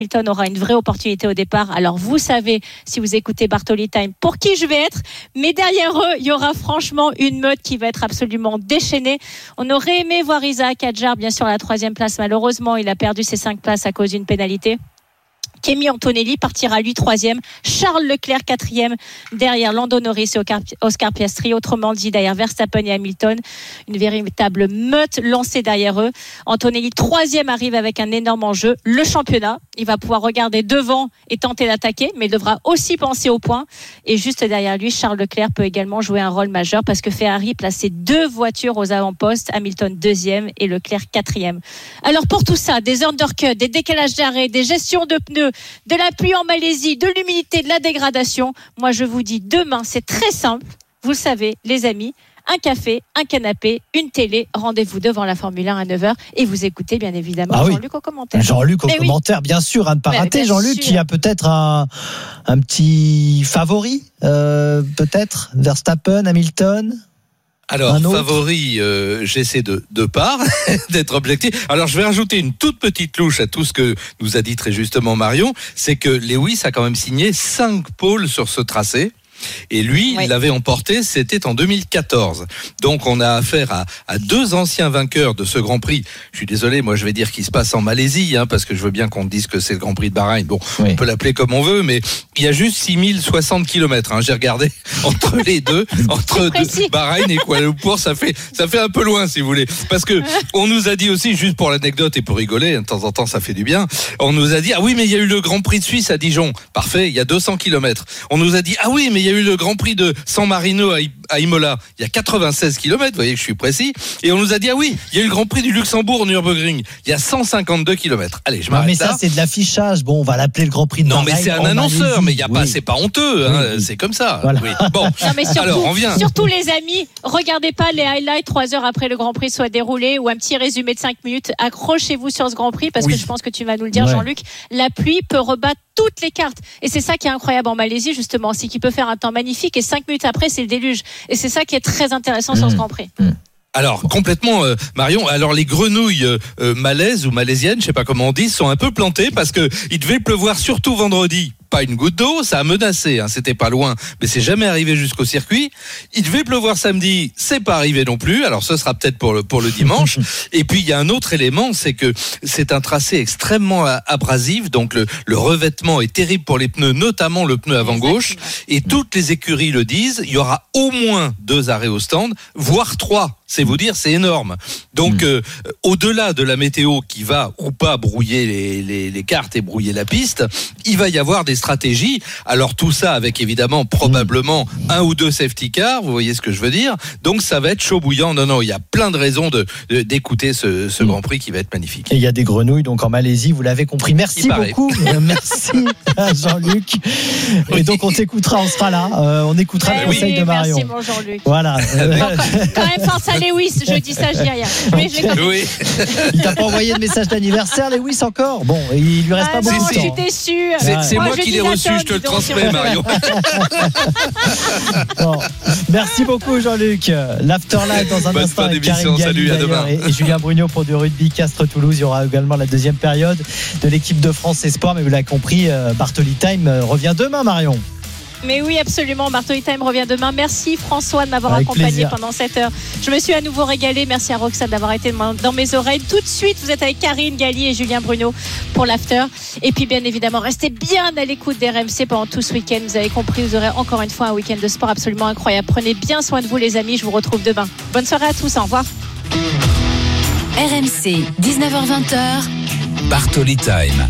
Hamilton aura une vraie opportunité au départ. Alors vous savez, si vous écoutez Bartoli Time, pour qui je vais être. Mais derrière eux, il y aura franchement une meute qui va être absolument déchaînée. On aurait aimé voir Isaac Hadjar, bien sûr, à la 3e place. Malheureusement, il a perdu ses 5 places à cause d'une pénalité. Kimi Antonelli partira lui 3e, Charles Leclerc 4e, derrière Lando Norris et Oscar Piastri, autrement dit derrière Verstappen et Hamilton, une véritable meute lancée derrière eux. Antonelli 3e arrive avec un énorme enjeu, le championnat. Il va pouvoir regarder devant et tenter d'attaquer, mais il devra aussi penser aux points. Et juste derrière lui, Charles Leclerc peut également jouer un rôle majeur parce que Ferrari place ses 2 voitures aux avant-postes, Hamilton 2e et Leclerc 4e. Alors pour tout ça, des undercuts, des décalages d'arrêt, des gestions de pneus, de la pluie en Malaisie, de l'humidité, de la dégradation. Moi, je vous dis, demain, c'est très simple. Vous le savez, les amis, un café, un canapé, une télé. Rendez-vous devant la Formule 1 à 9h et vous écoutez bien évidemment Jean-Luc au commentaire. Jean-Luc au commentaire, bien sûr, à ne pas rater. Jean-Luc qui a peut-être un petit favori, peut-être Verstappen, Hamilton. Alors, favori, j'essaie de part d'être objectif. Alors, je vais rajouter une toute petite louche à tout ce que nous a dit très justement Marion, c'est que Lewis a quand même signé 5 pôles sur ce tracé. Et lui, il l'avait emporté, c'était en 2014. Donc on a affaire à 2 anciens vainqueurs de ce Grand Prix. Je suis désolé, moi je vais dire qu'il se passe en Malaisie, parce que je veux bien qu'on dise que c'est le Grand Prix de Bahreïn. Bon, on peut l'appeler comme on veut, mais il y a juste 6060 km. J'ai regardé entre les deux, entre Bahreïn et Kuala Lumpur, ça fait un peu loin si vous voulez. Parce que on nous a dit aussi, juste pour l'anecdote et pour rigoler, de temps en temps ça fait du bien, on nous a dit, ah oui mais il y a eu le Grand Prix de Suisse à Dijon. Parfait, il y a 200 km. On nous a dit, ah oui mais il y a eu le Grand Prix de San Marino à Imola, il y a 96 km, vous voyez que je suis précis, et on nous a dit, ah oui, il y a eu le Grand Prix du Luxembourg au Nürburgring, il y a 152 km. Allez, je m'arrête là. Mais ça, c'est de l'affichage. Bon, on va l'appeler le Grand Prix de Bahreïn. Non, mais c'est un annonceur, mais il y a pas, c'est pas honteux, c'est comme ça. Voilà. Oui. Bon, non, mais surtout, alors, on vient. Surtout les amis, regardez pas les highlights 3 heures après le Grand Prix soit déroulé ou un petit résumé de 5 minutes. Accrochez-vous sur ce Grand Prix parce que je pense que tu vas nous le dire, Jean-Luc, la pluie peut rebattre toutes les cartes. Et c'est ça qui est incroyable en Malaisie, justement, c'est qu'il peut faire un temps magnifique et 5 minutes après, c'est le déluge. Et c'est ça qui est très intéressant sur ce Grand Prix. Alors complètement Marion, alors les grenouilles malaises ou malaisiennes, je sais pas comment on dit, sont un peu plantées parce que il devait pleuvoir surtout vendredi. Pas une goutte d'eau, ça a menacé, c'était pas loin, mais c'est jamais arrivé jusqu'au circuit. Il devait pleuvoir samedi, c'est pas arrivé non plus. Alors ce sera peut-être pour le dimanche. Et puis il y a un autre élément, c'est que c'est un tracé extrêmement abrasif, donc le revêtement est terrible pour les pneus, notamment le pneu avant gauche. Et toutes les écuries le disent, il y aura au moins 2 arrêts au stand, voire 3. C'est vous dire, c'est énorme. Donc, au-delà de la météo qui va ou pas brouiller les cartes et brouiller la piste, il va y avoir des stratégies. Alors tout ça avec évidemment probablement 1 ou 2 safety cars, vous voyez ce que je veux dire. Donc ça va être chaud bouillant. Non, il y a plein de raisons d'écouter ce Grand Prix qui va être magnifique. Et il y a des grenouilles donc en Malaisie, vous l'avez compris. Merci beaucoup. Merci Jean-Luc. Et donc on t'écoutera, on sera là. On écoutera le conseil de Marion. Merci mon Jean-Luc. Voilà. Quand même force à Lewis, je dis ça, je dis rien. Mais je l'ai oui. Il t'a pas envoyé de message d'anniversaire, Lewis, encore? Bon, il lui reste pas beaucoup de temps. Je suis déçue. C'est moi qui l'ai reçu, je te le transmets, Marion. Bon, merci beaucoup, Jean-Luc. L'Afterlife dans un instant avec Karine Galli et Julien Brugnot pour du rugby Castres-Toulouse. Il y aura également la 2e période de l'équipe de France Espoir. Mais vous l'avez compris, Bartoli Time revient demain, Marion. Mais oui, absolument. Bartoli Time revient demain. Merci François de m'avoir accompagné pendant cette heure. Je me suis à nouveau régalée. Merci à Roxane d'avoir été dans mes oreilles. Tout de suite, vous êtes avec Karine Galli et Julien Bruno pour l'after. Et puis, bien évidemment, restez bien à l'écoute d'RMC pendant tout ce week-end. Vous avez compris, vous aurez encore une fois un week-end de sport absolument incroyable. Prenez bien soin de vous, les amis. Je vous retrouve demain. Bonne soirée à tous. Au revoir. RMC, 19h-20h. Bartoli Time.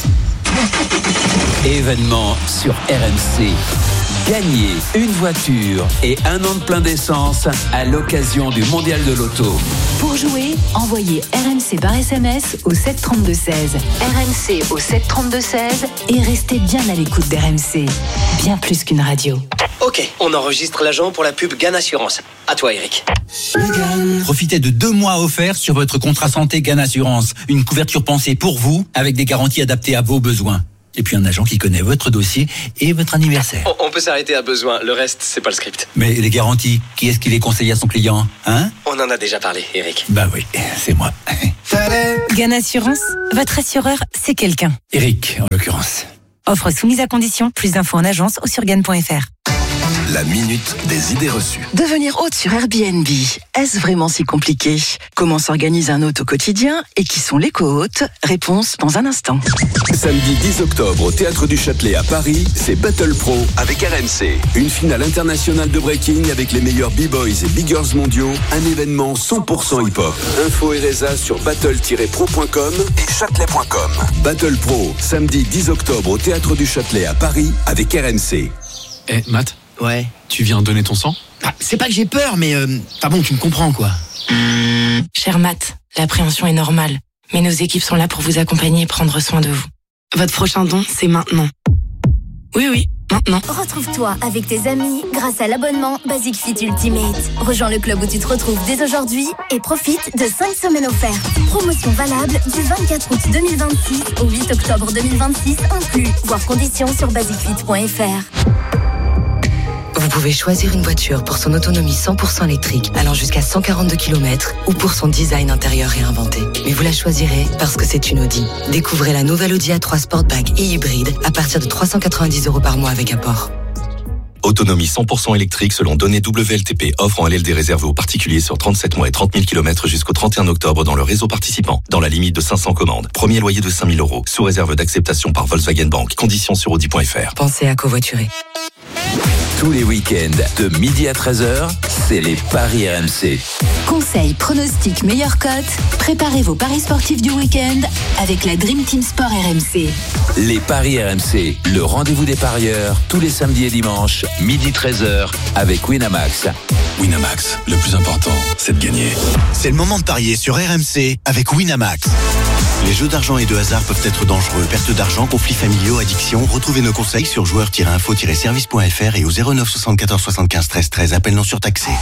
Événement sur RMC. Gagnez une voiture et 1 an de plein d'essence à l'occasion du Mondial de l'Auto. Pour jouer, envoyez RMC par SMS au 732-16. RMC au 732-16 et restez bien à l'écoute d'RMC. Bien plus qu'une radio. Ok, on enregistre l'agent pour la pub GAN Assurance. À toi, Eric. Profitez de 2 mois offerts sur votre contrat santé GAN Assurance. Une couverture pensée pour vous avec des garanties adaptées à vos besoins. Et puis un agent qui connaît votre dossier et votre anniversaire. On peut s'arrêter à besoin, le reste, c'est pas le script. Mais les garanties, qui est-ce qui les conseille à son client, hein? On en a déjà parlé, Eric. Bah oui, c'est moi. GAN Assurance, votre assureur, c'est quelqu'un. Eric, en l'occurrence. Offre soumise à condition. Plus d'infos en agence ou sur GAN.fr. La minute des idées reçues. Devenir hôte sur Airbnb, est-ce vraiment si compliqué ? Comment s'organise un hôte au quotidien et qui sont les co-hôtes ? Réponse dans un instant. Samedi 10 octobre au Théâtre du Châtelet à Paris, c'est Battle Pro avec RMC. Une finale internationale de breaking avec les meilleurs b-boys et b-girls mondiaux. Un événement 100% hip-hop. Info et résa sur battle-pro.com et châtelet.com. Battle Pro, samedi 10 octobre au Théâtre du Châtelet à Paris avec RMC. Matt ? Ouais. Tu viens donner ton sang ? C'est pas que j'ai peur, mais bon, tu me comprends quoi. Cher Matt, l'appréhension est normale, mais nos équipes sont là pour vous accompagner et prendre soin de vous. Votre prochain don, c'est maintenant. Oui, maintenant. Retrouve-toi avec tes amis grâce à l'abonnement Basic Fit Ultimate. Rejoins le club où tu te retrouves dès aujourd'hui et profite de 5 semaines offertes. Promotion valable du 24 août 2026 au 8 octobre 2026 inclus. Voir conditions sur basicfit.fr. Vous pouvez choisir une voiture pour son autonomie 100% électrique allant jusqu'à 142 km ou pour son design intérieur réinventé. Mais vous la choisirez parce que c'est une Audi. Découvrez la nouvelle Audi A3 Sportback et hybride à partir de 390 € par mois avec apport. Autonomie 100% électrique selon données WLTP. Offre en LLD réservée aux particuliers sur 37 mois et 30 000 km jusqu'au 31 octobre dans le réseau participant. Dans la limite de 500 commandes. Premier loyer de 5 000 €. Sous réserve d'acceptation par Volkswagen Bank. Conditions sur Audi.fr. Pensez à covoiturer. Tous les week-ends, de midi à 13h, c'est les Paris RMC. Conseils, pronostics, meilleures cotes. Préparez vos paris sportifs du week-end avec la Dream Team Sport RMC. Les Paris RMC, le rendez-vous des parieurs, tous les samedis et dimanches, midi 13h, avec Winamax. Winamax, le plus important, c'est de gagner. C'est le moment de parier sur RMC avec Winamax. Les jeux d'argent et de hasard peuvent être dangereux. Perte d'argent, conflits familiaux, addiction. Retrouvez nos conseils sur joueurs-info-service.fr et au 09 74 75 13 13. Appel non surtaxé.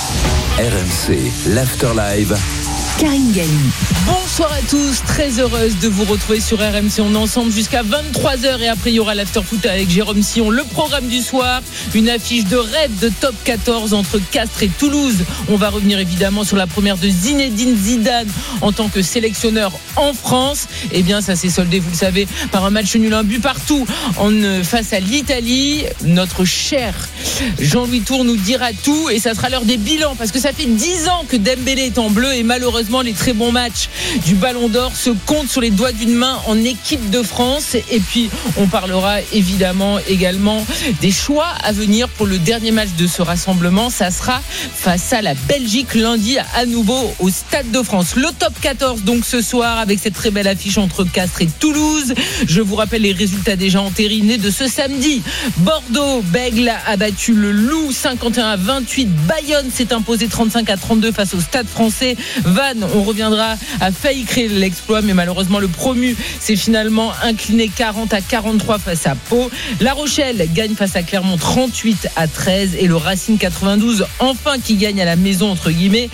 RMC, l'After Live. Karine Galli. Bonsoir à tous, très heureuse de vous retrouver sur RMC. On est ensemble jusqu'à 23h et après il y aura l'After Foot avec Jérôme Sillon. Le programme du soir, une affiche de rêve de top 14 entre Castres et Toulouse. On va revenir évidemment sur la première de Zinedine Zidane en tant que sélectionneur en France. Eh bien ça s'est soldé, vous le savez, par un match nul, un but partout face à l'Italie. Notre cher Jean-Louis Tour nous dira tout et ça sera l'heure des bilans parce que ça fait 10 ans que Dembélé est en bleu et malheureusement les très bons matchs du Ballon d'Or se comptent sur les doigts d'une main en équipe de France. Et puis on parlera évidemment également des choix à venir pour le dernier match de ce rassemblement. Ça sera face à la Belgique lundi à nouveau au Stade de France. Le top 14 donc ce soir avec cette très belle affiche entre Castres et Toulouse. Je vous rappelle les résultats déjà entérinés de ce samedi. Bordeaux-Bègles a battu le Loup 51-28. Bayonne s'est imposé 35-32 face au Stade français. Vannes, on reviendra, a failli créer l'exploit mais malheureusement le promu s'est finalement incliné 40-43 face à Pau. La Rochelle gagne face à Clermont 38-13 et le Racing 92 enfin qui gagne à la maison entre guillemets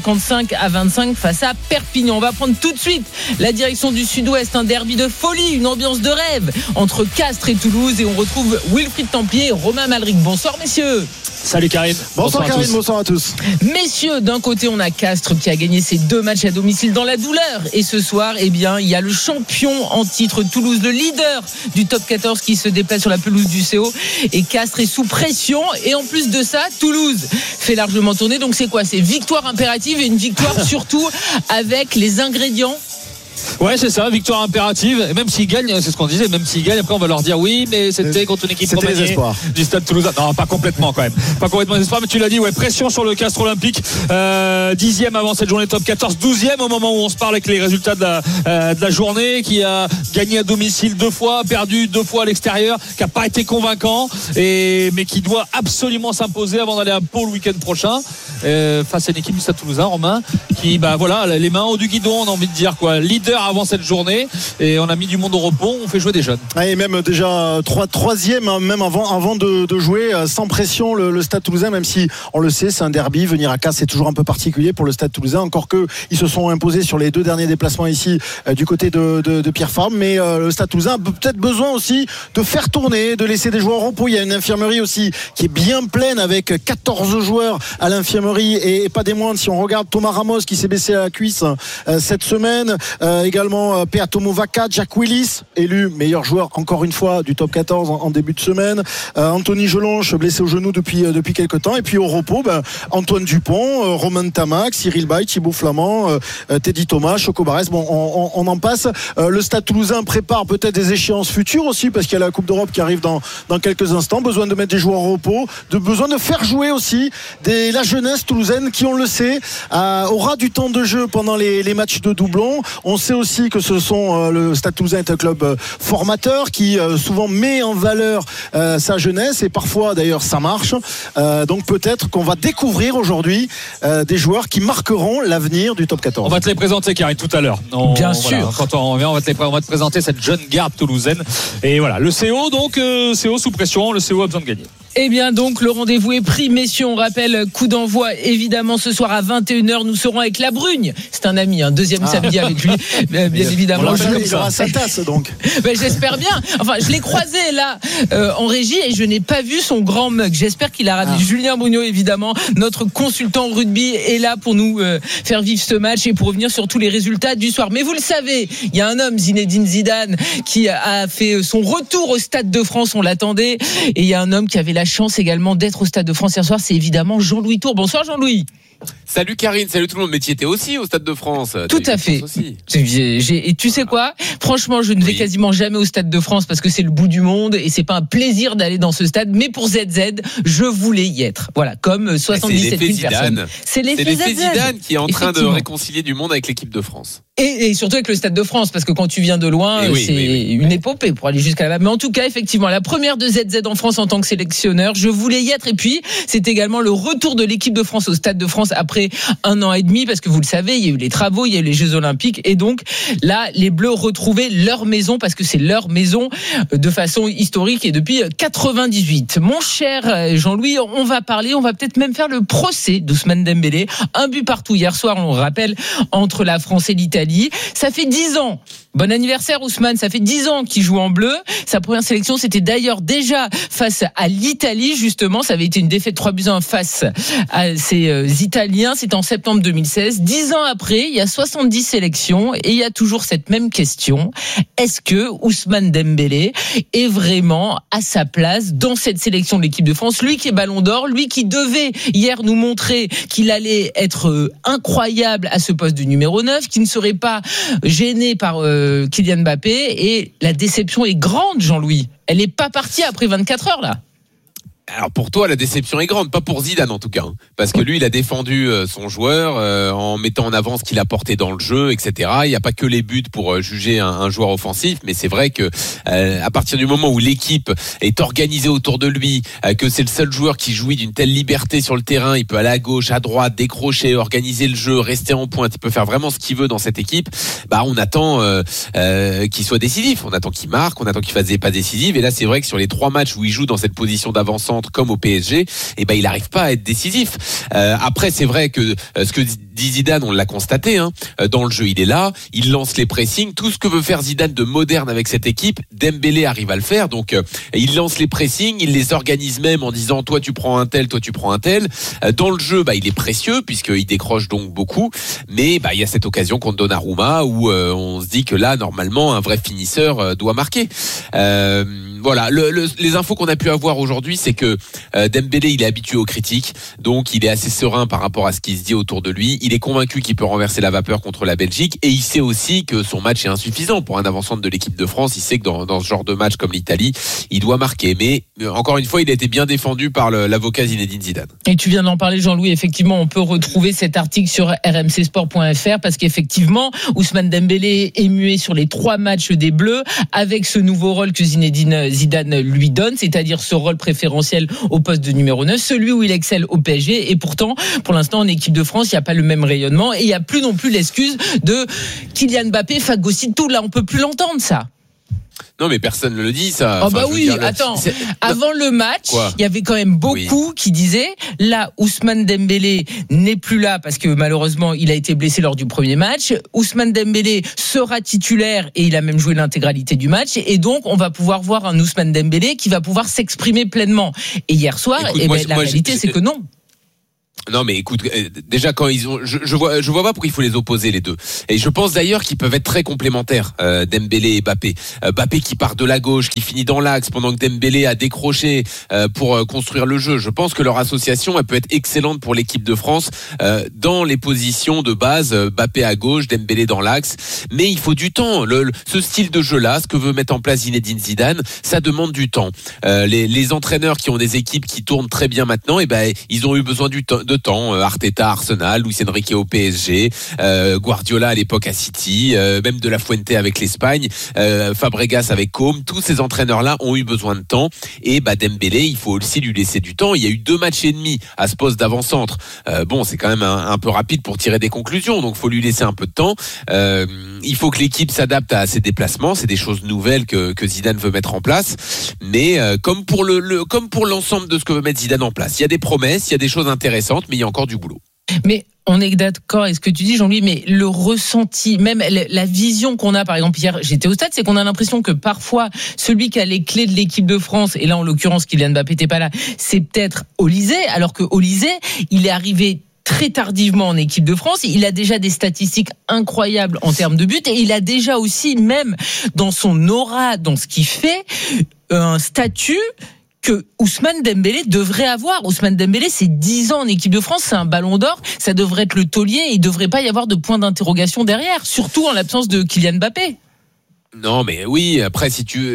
55-25 face à Perpignan. On va prendre tout de suite la direction du Sud-Ouest, un derby de folie, une ambiance de rêve entre Castres et Toulouse et on retrouve Wilfried Templier et Romain Malric. Bonsoir messieurs. Salut Karine. Bonsoir Karine, bonsoir à tous. Messieurs, d'un côté on a Castres qui a gagné ses 2 matchs à domicile dans la douleur et ce soir eh bien il y a le champion en titre Toulouse, le leader du top 14 qui se déplace sur la pelouse du CO et Castres est sous pression et en plus de ça Toulouse fait largement tourner, donc c'est quoi? C'est victoire impérative et une victoire surtout avec les ingrédients. Ouais, c'est ça, victoire impérative. Et même s'ils gagnent, c'est ce qu'on disait, même s'ils gagnent, après on va leur dire oui, mais c'était contre une équipe remaniée du Stade Toulousain. Non, pas complètement quand même. Pas complètement des espoirs, mais tu l'as dit, ouais, pression sur le Castres Olympique. 10e avant cette journée top 14, 12e au moment où on se parle avec les résultats de la journée, qui a gagné à domicile 2 fois, perdu 2 fois à l'extérieur, qui n'a pas été convaincant, mais qui doit absolument s'imposer avant d'aller à Pau le week-end prochain, face à une équipe du Stade Toulousain, Romain, qui, voilà, les mains au haut du guidon, on a envie de dire, quoi. Leader leader avant cette journée et on a mis du monde au repos, on fait jouer des jeunes. Et même déjà troisième, même avant de jouer sans pression le Stade Toulousain, même si on le sait, c'est un derby. Venir à Castres, c'est toujours un peu particulier pour le Stade Toulousain, encore que ils se sont imposés sur les 2 derniers déplacements ici du côté de Pierre Fabre. Mais le Stade Toulousain a peut-être besoin aussi de faire tourner, de laisser des joueurs au repos. Il y a une infirmerie aussi qui est bien pleine avec 14 joueurs à l'infirmerie et pas des moindres. Si on regarde Thomas Ramos qui s'est baissé à la cuisse cette semaine, également Peatomo Vaca, Jack Willis élu meilleur joueur encore une fois du top 14 en début de semaine, Anthony Gelonche blessé au genou depuis quelques temps, et puis au repos Antoine Dupont, Romain Tamac, Cyril Bay, Thibaut Flamand, Teddy Thomas, Choco Barès, on en passe. Le Stade Toulousain prépare peut-être des échéances futures aussi parce qu'il y a la Coupe d'Europe qui arrive dans quelques instants. Besoin de mettre des joueurs au repos, besoin de faire jouer aussi la jeunesse toulousaine qui, on le sait, aura du temps de jeu pendant les matchs de doublon. On sait aussi que le Stade Toulousain est un club formateur qui souvent met en valeur sa jeunesse, et parfois d'ailleurs ça marche. Donc peut-être qu'on va découvrir aujourd'hui des joueurs qui marqueront l'avenir du top 14. On va te les présenter, Karine, tout à l'heure. Bien sûr. Quand on revient, on va te présenter cette jeune garde toulousaine. Et voilà, le CO, donc CO sous pression, le CO a besoin de gagner. Eh bien donc le rendez-vous est pris, messieurs. On rappelle, coup d'envoi évidemment ce soir à 21h. Nous serons avec La Brugne. C'est un ami, deuxième samedi avec lui, bien évidemment. Il sera sa tasse donc. J'espère bien. Enfin, je l'ai croisé là en régie et je n'ai pas vu son grand mug. J'espère qu'il a ramené. Julien Brugnot, évidemment, notre consultant rugby, est là pour nous faire vivre ce match et pour revenir sur tous les résultats du soir. Mais vous le savez, il y a un homme, Zinedine Zidane, qui a fait son retour au Stade de France. On l'attendait. Et il y a un homme qui avait la chance également d'être au Stade de France hier soir, c'est évidemment Jean-Louis Tour. Bonsoir Jean-Louis. Salut Karine, salut tout le monde. Mais tu étais aussi au Stade de France. Tout à fait. Et tu sais quoi ? Franchement, je ne vais quasiment jamais au Stade de France parce que c'est le bout du monde et c'est pas un plaisir d'aller dans ce stade. Mais pour ZZ, je voulais y être. Voilà, comme 77 000 personnes. C'est l'effet Zidane qui est en train de réconcilier du monde avec l'équipe de France. Et surtout avec le Stade de France, parce que quand tu viens de loin, une épopée pour aller jusqu'à là-bas. Mais en tout cas, effectivement, la première de ZZ en France en tant que sélectionneur, je voulais y être. Et puis, c'est également le retour de l'équipe de France au Stade de France après 1 an et demi, parce que vous le savez, il y a eu les travaux, il y a eu les Jeux Olympiques, et donc là, les Bleus retrouvaient leur maison, parce que c'est leur maison de façon historique et depuis 98. Mon cher Jean-Louis, on va peut-être même faire le procès d'Ousmane Dembélé. Un but partout hier soir, on le rappelle, entre la France et l'Italie. Ça fait 10 ans. Bon anniversaire Ousmane, ça fait 10 ans qu'il joue en bleu. Sa première sélection, c'était d'ailleurs déjà face à l'Italie, justement. Ça avait été une défaite 3-1 face à ces Italiens. C'était en septembre 2016. 10 ans après, il y a 70 sélections et il y a toujours cette même question. Est-ce que Ousmane Dembélé est vraiment à sa place dans cette sélection de l'équipe de France? Lui qui est Ballon d'Or, lui qui devait hier nous montrer qu'il allait être incroyable à ce poste de numéro 9, qui ne serait pas gêné par Kylian Mbappé, et la déception est grande, Jean-Louis. Elle n'est pas partie après 24 heures là. Alors pour toi, la déception est grande, pas pour Zidane en tout cas, parce que lui, il a défendu son joueur en mettant en avant ce qu'il apportait dans le jeu, etc. Il n'y a pas que les buts pour juger un joueur offensif, mais c'est vrai que à partir du moment où l'équipe est organisée autour de lui, que c'est le seul joueur qui jouit d'une telle liberté sur le terrain, il peut aller à gauche, à droite, décrocher, organiser le jeu, rester en pointe, il peut faire vraiment ce qu'il veut dans cette équipe. On attend qu'il soit décisif, on attend qu'il marque, on attend qu'il fasse des passes décisives. Et là, c'est vrai que sur les 3 matchs où il joue dans cette position d'avant-centre comme au PSG, il n'arrive pas à être décisif. Après, c'est vrai que ce que dit Zidane, on l'a constaté, dans le jeu, il est là, il lance les pressings, tout ce que veut faire Zidane de moderne avec cette équipe, Dembélé arrive à le faire. Donc il lance les pressings, il les organise même en disant toi tu prends un tel, toi tu prends un tel. Dans le jeu, il est précieux puisqu'il décroche donc beaucoup, mais il y a cette occasion contre Donnarumma où on se dit que là normalement un vrai finisseur doit marquer. Voilà, les infos qu'on a pu avoir aujourd'hui, c'est que Dembélé, il est habitué aux critiques, donc il est assez serein par rapport à ce qui se dit autour de lui. Il est convaincu qu'il peut renverser la vapeur contre la Belgique, et il sait aussi que son match est insuffisant pour un avant-centre de l'équipe de France. Il sait que dans ce genre de match comme l'Italie, il doit marquer. Mais encore une fois, il a été bien défendu par l'avocat Zinedine Zidane. Et tu viens d'en parler, Jean-Louis. Effectivement, on peut retrouver cet article sur rmcsport.fr parce qu'effectivement, Ousmane Dembélé est muet sur les 3 matchs des Bleus avec ce nouveau rôle que Zinedine Zidane lui donne, c'est-à-dire ce rôle préférentiel au poste de numéro 9, celui où il excelle au PSG. Et pourtant, pour l'instant, en équipe de France, il n'y a pas le même même rayonnement. Et il n'y a plus non plus l'excuse de Kylian Mbappé phagocyte tout. Là, on peut plus l'entendre, ça. Non, mais personne ne le dit, ça. Oh, bah oui, attends. Avant le match, il y avait quand même beaucoup qui disaient, là, Ousmane Dembélé n'est plus là parce que malheureusement, il a été blessé lors du premier match. Ousmane Dembélé sera titulaire et il a même joué l'intégralité du match. Et donc, on va pouvoir voir un Ousmane Dembélé qui va pouvoir s'exprimer pleinement. Et hier soir, la réalité, c'est que non. Non, mais écoute, déjà quand ils ont, je vois pas pourquoi il faut les opposer les deux. Et je pense d'ailleurs qu'ils peuvent être très complémentaires, Dembélé et Mbappé. Mbappé qui part de la gauche, qui finit dans l'axe, pendant que Dembélé a décroché pour construire le jeu. Je pense que leur association, elle peut être excellente pour l'équipe de France dans les positions de base. Mbappé à gauche, Dembélé dans l'axe. Mais il faut du temps. Ce style de jeu-là, ce que veut mettre en place Zinedine Zidane, ça demande du temps. Les entraîneurs qui ont des équipes qui tournent très bien maintenant, ils ont eu besoin de temps. Arteta Arsenal, Luis Enrique au PSG, Guardiola à l'époque à City, même De La Fuente avec l'Espagne, Fabregas avec Com, tous ces entraîneurs-là ont eu besoin de temps. Et Dembélé, il faut aussi lui laisser du temps. Il y a eu 2 matchs et demi à ce poste d'avant-centre. C'est quand même un peu rapide pour tirer des conclusions, donc faut lui laisser un peu de temps. Il faut que l'équipe s'adapte à ses déplacements. C'est des choses nouvelles que Zidane veut mettre en place. Mais comme pour l'ensemble de ce que veut mettre Zidane en place, il y a des promesses, il y a des choses intéressantes, mais il y a encore du boulot. Mais on est d'accord avec ce que tu dis, Jean-Louis, mais le ressenti, même la vision qu'on a, par exemple, hier, j'étais au stade, c'est qu'on a l'impression que parfois, celui qui a les clés de l'équipe de France, et là, en l'occurrence, Kylian Mbappé n'était pas là, c'est peut-être Olysée, alors que Olysée, il est arrivé très tardivement en équipe de France. Il a déjà des statistiques incroyables en termes de buts et il a déjà aussi, même dans son aura, dans ce qu'il fait, un statut que Ousmane Dembélé devrait avoir. Ousmane Dembélé, c'est 10 ans en équipe de France, c'est un ballon d'or, ça devrait être le taulier et il devrait pas y avoir de point d'interrogation derrière, surtout en l'absence de Kylian Mbappé. Non, mais oui, après,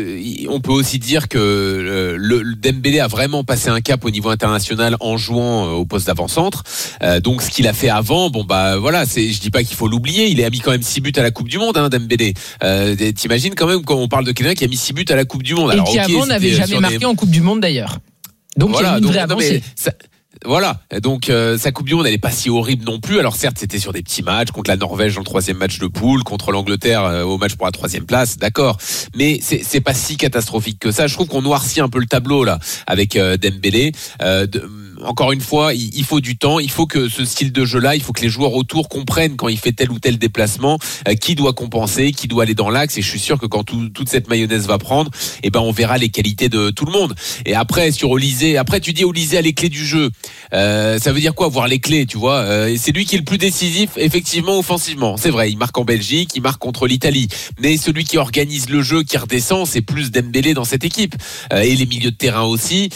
on peut aussi dire que le Dembélé a vraiment passé un cap au niveau international en jouant au poste d'avant-centre. Donc, ce qu'il a fait avant, je dis pas qu'il faut l'oublier. Il a mis quand même 6 buts à la Coupe du Monde, Dembélé. T'imagines quand même quand on parle de quelqu'un qui a mis 6 buts à la Coupe du Monde. Et qui avant n'avait jamais marqué en Coupe du Monde d'ailleurs. Donc, il y a une vraie avancée. Voilà, donc sa Coupe du Monde, elle est pas si horrible non plus. Alors certes, c'était sur des petits matchs contre la Norvège dans le 3e match de poule, contre l'Angleterre au match pour la 3e place, d'accord. Mais c'est pas si catastrophique que ça. Je trouve qu'on noircit un peu le tableau là avec Dembélé. Encore une fois, il faut du temps. Il faut que ce style de jeu-là, il faut que les joueurs autour comprennent quand il fait tel ou tel déplacement, qui doit compenser, qui doit aller dans l'axe. Et je suis sûr que quand toute cette mayonnaise va prendre, on verra les qualités de tout le monde. Et après, sur Olysée, tu dis Olysée a les clés du jeu. Ça veut dire quoi, avoir les clés, tu vois? C'est lui qui est le plus décisif, effectivement, offensivement. C'est vrai, il marque en Belgique, il marque contre l'Italie. Mais celui qui organise le jeu, qui redescend, c'est plus Dembélé dans cette équipe. Et les milieux de terrain aussi.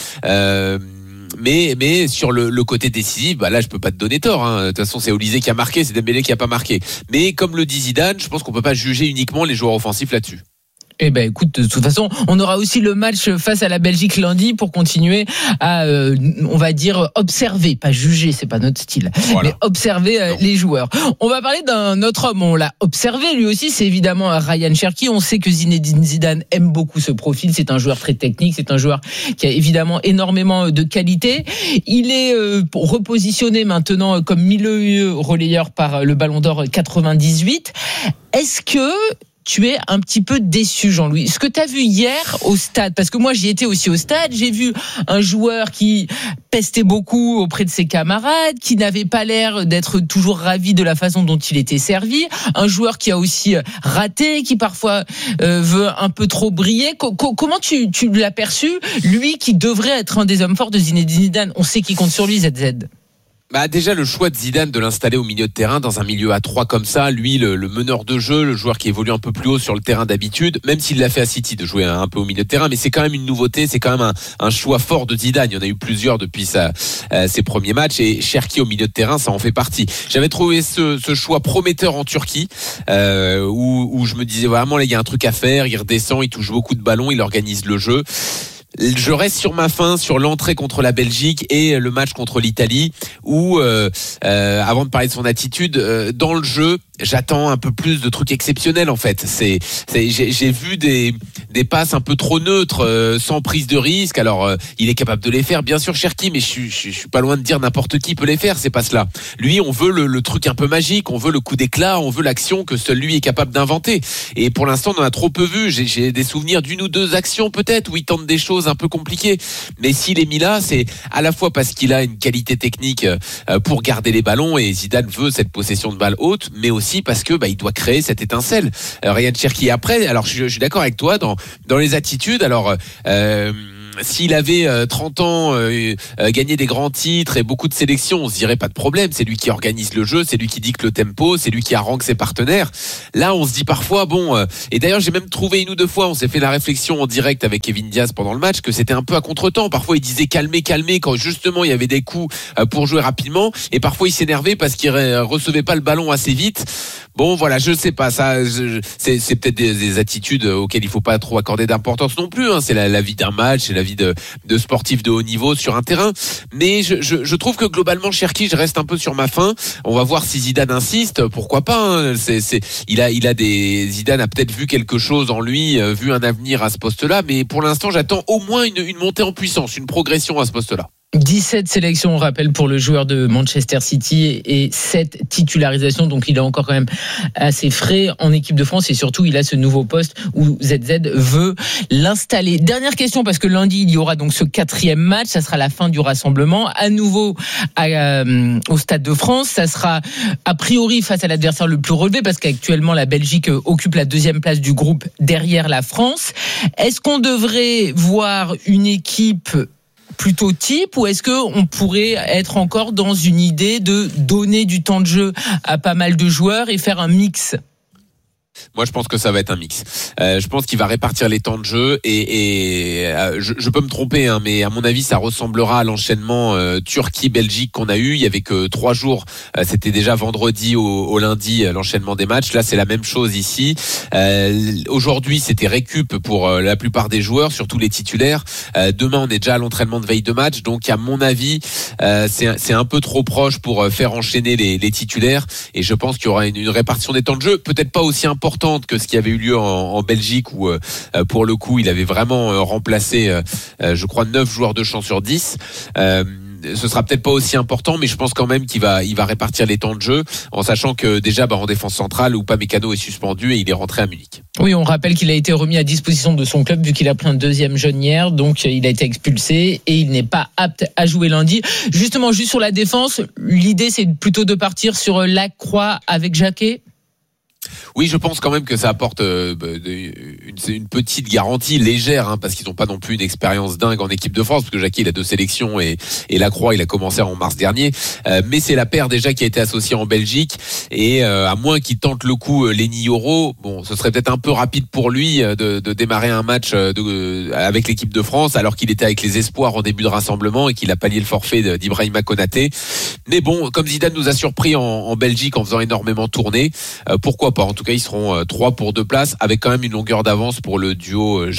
Mais sur le côté décisif, là je peux pas te donner tort. De toute façon, c'est Olysée qui a marqué, c'est Dembélé qui a pas marqué. Mais comme le dit Zidane, je pense qu'on peut pas juger uniquement les joueurs offensifs là-dessus. Écoute, de toute façon, on aura aussi le match face à la Belgique lundi pour continuer à, on va dire, observer, pas juger, c'est pas notre style, mais observer les joueurs. On va parler d'un autre homme, on l'a observé lui aussi, c'est évidemment Ryan Cherki. On sait que Zinedine Zidane aime beaucoup ce profil, c'est un joueur très technique, c'est un joueur qui a évidemment énormément de qualité. Il est repositionné maintenant comme milieu relayeur par le Ballon d'Or 98. Est-ce que tu es un petit peu déçu, Jean-Louis? Ce que tu as vu hier au stade, parce que moi j'y étais aussi au stade, j'ai vu un joueur qui pestait beaucoup auprès de ses camarades, qui n'avait pas l'air d'être toujours ravi de la façon dont il était servi, un joueur qui a aussi raté, qui parfois veut un peu trop briller. Comment tu l'as perçu, lui qui devrait être un des hommes forts de Zinedine Zidane? On sait qu'il compte sur lui, ZZ. Déjà le choix de Zidane de l'installer au milieu de terrain dans un milieu à 3 comme ça, lui le meneur de jeu, le joueur qui évolue un peu plus haut sur le terrain d'habitude, même s'il l'a fait à City de jouer un peu au milieu de terrain, mais c'est quand même une nouveauté, c'est quand même un choix fort de Zidane. Il y en a eu plusieurs depuis ses premiers matchs et Cherki au milieu de terrain, ça en fait partie. J'avais trouvé ce choix prometteur en Turquie où je me disais vraiment là il y a un truc à faire, il redescend, il touche beaucoup de ballons, il organise le jeu. Je reste sur ma faim sur l'entrée contre la Belgique et le match contre l'Italie où, avant de parler de son attitude, dans le jeu, j'attends un peu plus de trucs exceptionnels en fait. J'ai vu des passes un peu trop neutres, sans prise de risque. Alors il est capable de les faire, bien sûr, Cherki, mais je suis pas loin de dire n'importe qui peut les faire ces passes-là. Lui, on veut le truc un peu magique, on veut le coup d'éclat, on veut l'action que seul lui est capable d'inventer. Et pour l'instant, on en a trop peu vu. J'ai des souvenirs d'une ou deux actions peut-être où il tente des choses un peu compliquées. Mais s'il est mis là, c'est à la fois parce qu'il a une qualité technique pour garder les ballons et Zidane veut cette possession de balle haute, mais aussi parce que il doit créer cette étincelle. Ryan Cherki après, alors je suis d'accord avec toi dans les attitudes. Alors s'il avait 30 ans, gagné des grands titres et beaucoup de sélections, on se dirait pas de problème. C'est lui qui organise le jeu, c'est lui qui dicte le tempo, c'est lui qui harangue ses partenaires. Là, on se dit parfois, et d'ailleurs, j'ai même trouvé une ou deux fois, on s'est fait la réflexion en direct avec Kevin Diaz pendant le match, que c'était un peu à contre-temps. Parfois, il disait calmez, quand justement il y avait des coups pour jouer rapidement, et parfois il s'énervait parce qu'il recevait pas le ballon assez vite. Bon, voilà, je sais pas, ça, c'est peut-être des attitudes auxquelles il faut pas trop accorder d'importance non plus. C'est la vie d'un match, c'est la vie de sportif de haut niveau sur un terrain. Mais je trouve que globalement, Cherki, je reste un peu sur ma faim. On va voir si Zidane insiste, pourquoi pas. Zidane a peut-être vu quelque chose en lui, vu un avenir à ce poste-là. Mais pour l'instant, j'attends au moins une montée en puissance, une progression à ce poste-là. 17 sélections, on rappelle, pour le joueur de Manchester City et 7 titularisations. Donc, il est encore quand même assez frais en équipe de France et surtout, il a ce nouveau poste où ZZ veut l'installer. Dernière question, parce que lundi, il y aura donc ce 4e match. Ça sera la fin du rassemblement. À nouveau, au Stade de France. Ça sera a priori face à l'adversaire le plus relevé parce qu'actuellement, la Belgique occupe la 2e place du groupe derrière la France. Est-ce qu'on devrait voir une équipe plutôt type ou est-ce qu'on pourrait être encore dans une idée de donner du temps de jeu à pas mal de joueurs et faire un mix ? Moi, je pense que ça va être un mix. Je pense qu'il va répartir les temps de jeu et je peux me tromper, mais à mon avis, ça ressemblera à l'enchaînement Turquie-Belgique qu'on a eu. Il y avait que 3 jours. C'était déjà vendredi au lundi l'enchaînement des matchs. Là, c'est la même chose ici. Aujourd'hui, c'était récup pour la plupart des joueurs, surtout les titulaires. Demain, on est déjà à l'entraînement de veille de match. Donc, à mon avis, c'est un peu trop proche pour faire enchaîner les titulaires. Et je pense qu'il y aura une répartition des temps de jeu, peut-être pas aussi importante que ce qui avait eu lieu en Belgique où pour le coup il avait vraiment remplacé je crois 9 joueurs de champ sur 10. Ce sera peut-être pas aussi important, mais je pense quand même qu'il va répartir les temps de jeu en sachant que déjà en défense centrale Upamecano est suspendu et il est rentré à Munich. Oui, on rappelle qu'il a été remis à disposition de son club vu qu'il a pris un 2e jaune hier, donc il a été expulsé et il n'est pas apte à jouer lundi. Justement, juste sur la défense, l'idée c'est plutôt de partir sur Lacroix avec Jacquet. Oui, je pense quand même que ça apporte une petite garantie légère, parce qu'ils n'ont pas non plus une expérience dingue en équipe de France, parce que Jacquet il a 2 sélections et Lacroix il a commencé en mars dernier, mais c'est la paire déjà qui a été associée en Belgique et à moins qu'il tente le coup Lenny Yoro, ce serait peut-être un peu rapide pour lui de démarrer un match avec l'équipe de France alors qu'il était avec les espoirs en début de rassemblement et qu'il a pallié le forfait d'Ibrahima Konaté. Mais bon, comme Zidane nous a surpris en Belgique en faisant énormément tourner, pourquoi pas. En tout cas, ils seront 3 pour 2 places avec quand même une longueur d'avance pour le duo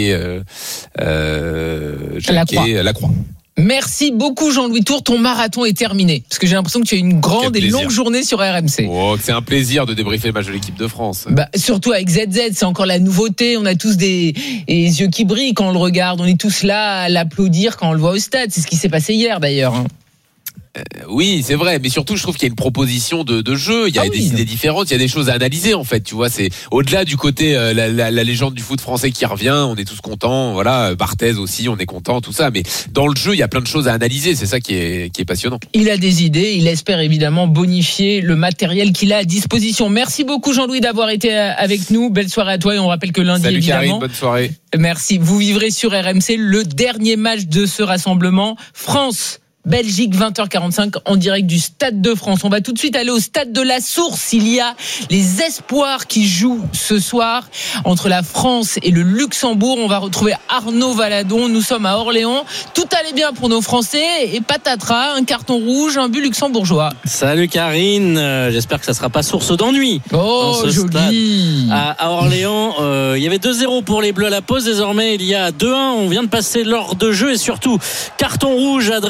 Jacquet-Lacroix. Merci beaucoup Jean-Louis Tour, ton marathon est terminé. Parce que j'ai l'impression que tu as une grande et longue journée sur RMC. C'est un plaisir de débriefer le match de l'équipe de France. Surtout avec ZZ, c'est encore la nouveauté. On a tous des yeux qui brillent quand on le regarde. On est tous là à l'applaudir quand on le voit au stade. C'est ce qui s'est passé hier d'ailleurs. Oui, c'est vrai, mais surtout je trouve qu'il y a une proposition de jeu, il y a des idées différentes, il y a des choses à analyser en fait, tu vois, c'est au-delà du côté la légende du foot français qui revient, on est tous contents, voilà, Barthez aussi, on est content, tout ça, mais dans le jeu, il y a plein de choses à analyser, c'est ça qui est passionnant. Il a des idées, il espère évidemment bonifier le matériel qu'il a à disposition. Merci beaucoup Jean-Louis d'avoir été avec nous, belle soirée à toi et on rappelle que lundi Salut évidemment. Karine, bonne soirée. Merci, vous vivrez sur RMC le dernier match de ce rassemblement, France-Belgique 20h45 en direct du Stade de France. On va tout de suite aller au Stade de la Source. Il y a les espoirs qui jouent ce soir entre la France et le Luxembourg. On va retrouver Arnaud Valadon. Nous sommes à Orléans. Tout allait bien pour nos Français et patatras, un carton rouge, un but luxembourgeois. Salut Karine, j'espère que ça sera pas source d'ennui. Oh, joli. À Orléans, il y avait 2-0 pour les Bleus à la pause. Désormais, il y a 2-1. On vient de passer l'heure de jeu et surtout carton rouge adressé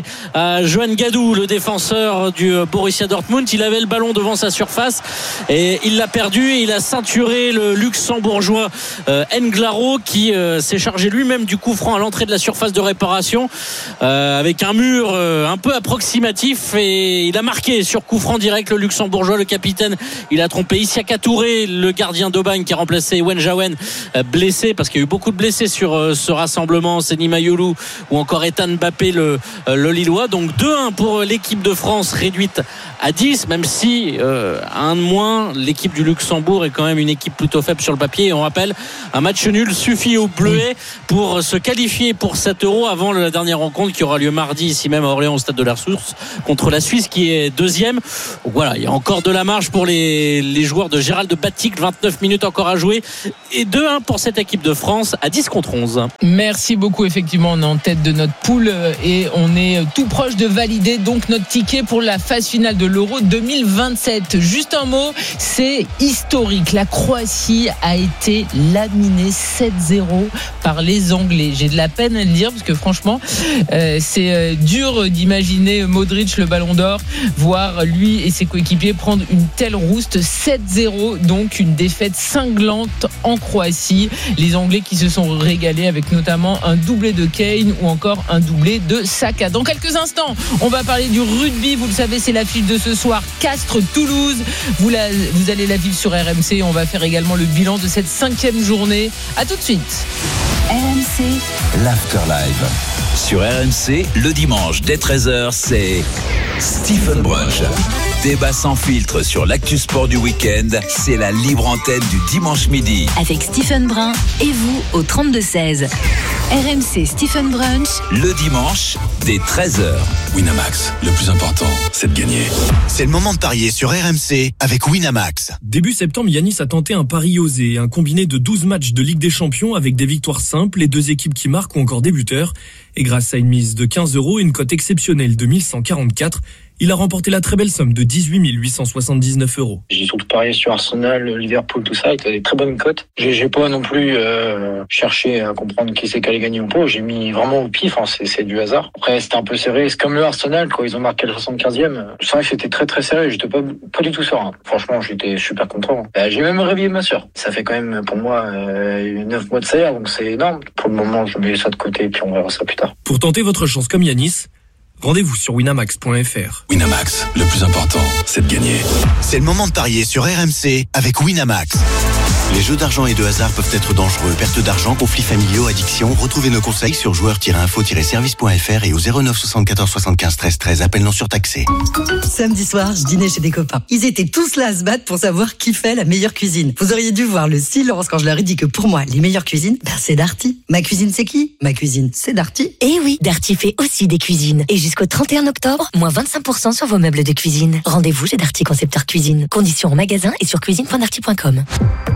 à Johan Gadou, le défenseur du Borussia Dortmund. Il avait le ballon devant sa surface et il l'a perdu et il a ceinturé le luxembourgeois Englaro qui s'est chargé lui-même du coup franc à l'entrée de la surface de réparation avec un mur un peu approximatif, et il a marqué sur coup franc direct. Le luxembourgeois, le capitaine, il a trompé Isiaka Touré, le gardien d'Aubagne qui a remplacé Wenjawen, blessé parce qu'il y a eu beaucoup de blessés sur ce rassemblement. Seny Mayolou ou encore Ethan Mbappé, le Lillois. Donc 2-1 pour l'équipe de France, réduite à 10, même si un de moins, l'équipe du Luxembourg est quand même une équipe plutôt faible sur le papier. Et on rappelle, un match nul suffit aux Bleuets pour se qualifier pour cet Euro avant la dernière rencontre qui aura lieu mardi ici même à Orléans au stade de la Ressource contre la Suisse qui est deuxième. Donc voilà, il y a encore de la marge pour les joueurs de Gérald Batic. 29 minutes encore à jouer et 2-1 pour cette équipe de France à 10 contre 11. Merci beaucoup. Effectivement, on est en tête de notre poule et on est tout proche de valider donc notre ticket pour la phase finale de l'Euro 2027. Juste un mot, c'est historique. La Croatie a été laminée 7-0 par les Anglais. J'ai de la peine à le dire parce que franchement, c'est dur d'imaginer Modric, le Ballon d'Or, voir lui et ses coéquipiers prendre une telle rouste. 7-0, donc une défaite cinglante en Croatie. Les Anglais qui se sont régalés avec notamment un doublé de Kane ou encore un doublé de Saka. Dans quelques instants, on va parler du rugby. Vous le savez, c'est l'affiche de ce soir, Castres-Toulouse. Vous allez la vivre sur RMC. On va faire également le bilan de cette 5e journée. À tout de suite. RMC, l'Afterlife. Sur RMC, le dimanche dès 13h, c'est Stephen Brunch. Débat sans filtre sur l'actu sport du week-end. C'est la libre antenne du dimanche midi. avec Stephen Brun et vous au 32-16. RMC Stephen Brunch. Le dimanche dès 13h. Winamax, le plus important, c'est de gagner. C'est le moment de parier sur RMC avec Winamax. Début septembre, Yanis a tenté un pari osé, un combiné de 12 matchs de Ligue des Champions avec des victoires simples, les 2 équipes qui marquent ou encore des buteurs. Et grâce à une mise de 15 € et une cote exceptionnelle de 1144, il a remporté la très belle somme de 18 879 €. J'ai surtout parié sur Arsenal, Liverpool, tout ça, avec des très bonnes cotes. J'ai pas non plus cherché à comprendre qui c'est qui allait gagner ou pas. J'ai mis vraiment au pif, c'est du hasard. Après, c'était un peu serré. C'est comme le Arsenal, quand ils ont marqué le 75e. C'est vrai que c'était très très serré. J'étais pas du tout serein. Franchement, j'étais super content. J'ai même réveillé ma sœur. Ça fait quand même pour moi 9 mois de salaire, donc c'est énorme. Pour le moment, je mets ça de côté et puis on verra ça plus tard. Pour tenter votre chance comme Yanis, rendez-vous sur winamax.fr. Winamax, le plus important, c'est de gagner. C'est le moment de parier sur RMC avec Winamax. Les jeux d'argent et de hasard peuvent être dangereux. Perte d'argent, conflits familiaux, addiction. Retrouvez nos conseils sur joueurs-info-service.fr et au 09 74 75 13 13. Appel non surtaxé. Samedi soir, je dînais chez des copains. Ils étaient tous là à se battre pour savoir qui fait la meilleure cuisine. Vous auriez dû voir le silence quand je leur ai dit que pour moi, les meilleures cuisines, c'est Darty. Ma cuisine, c'est qui? Ma cuisine, c'est Darty. Eh oui, Darty fait aussi des cuisines. Et jusqu'au 31 octobre, moins 25% sur vos meubles de cuisine. Rendez-vous chez Darty Concepteur Cuisine. Conditions en magasin et sur cuisine.darty.com.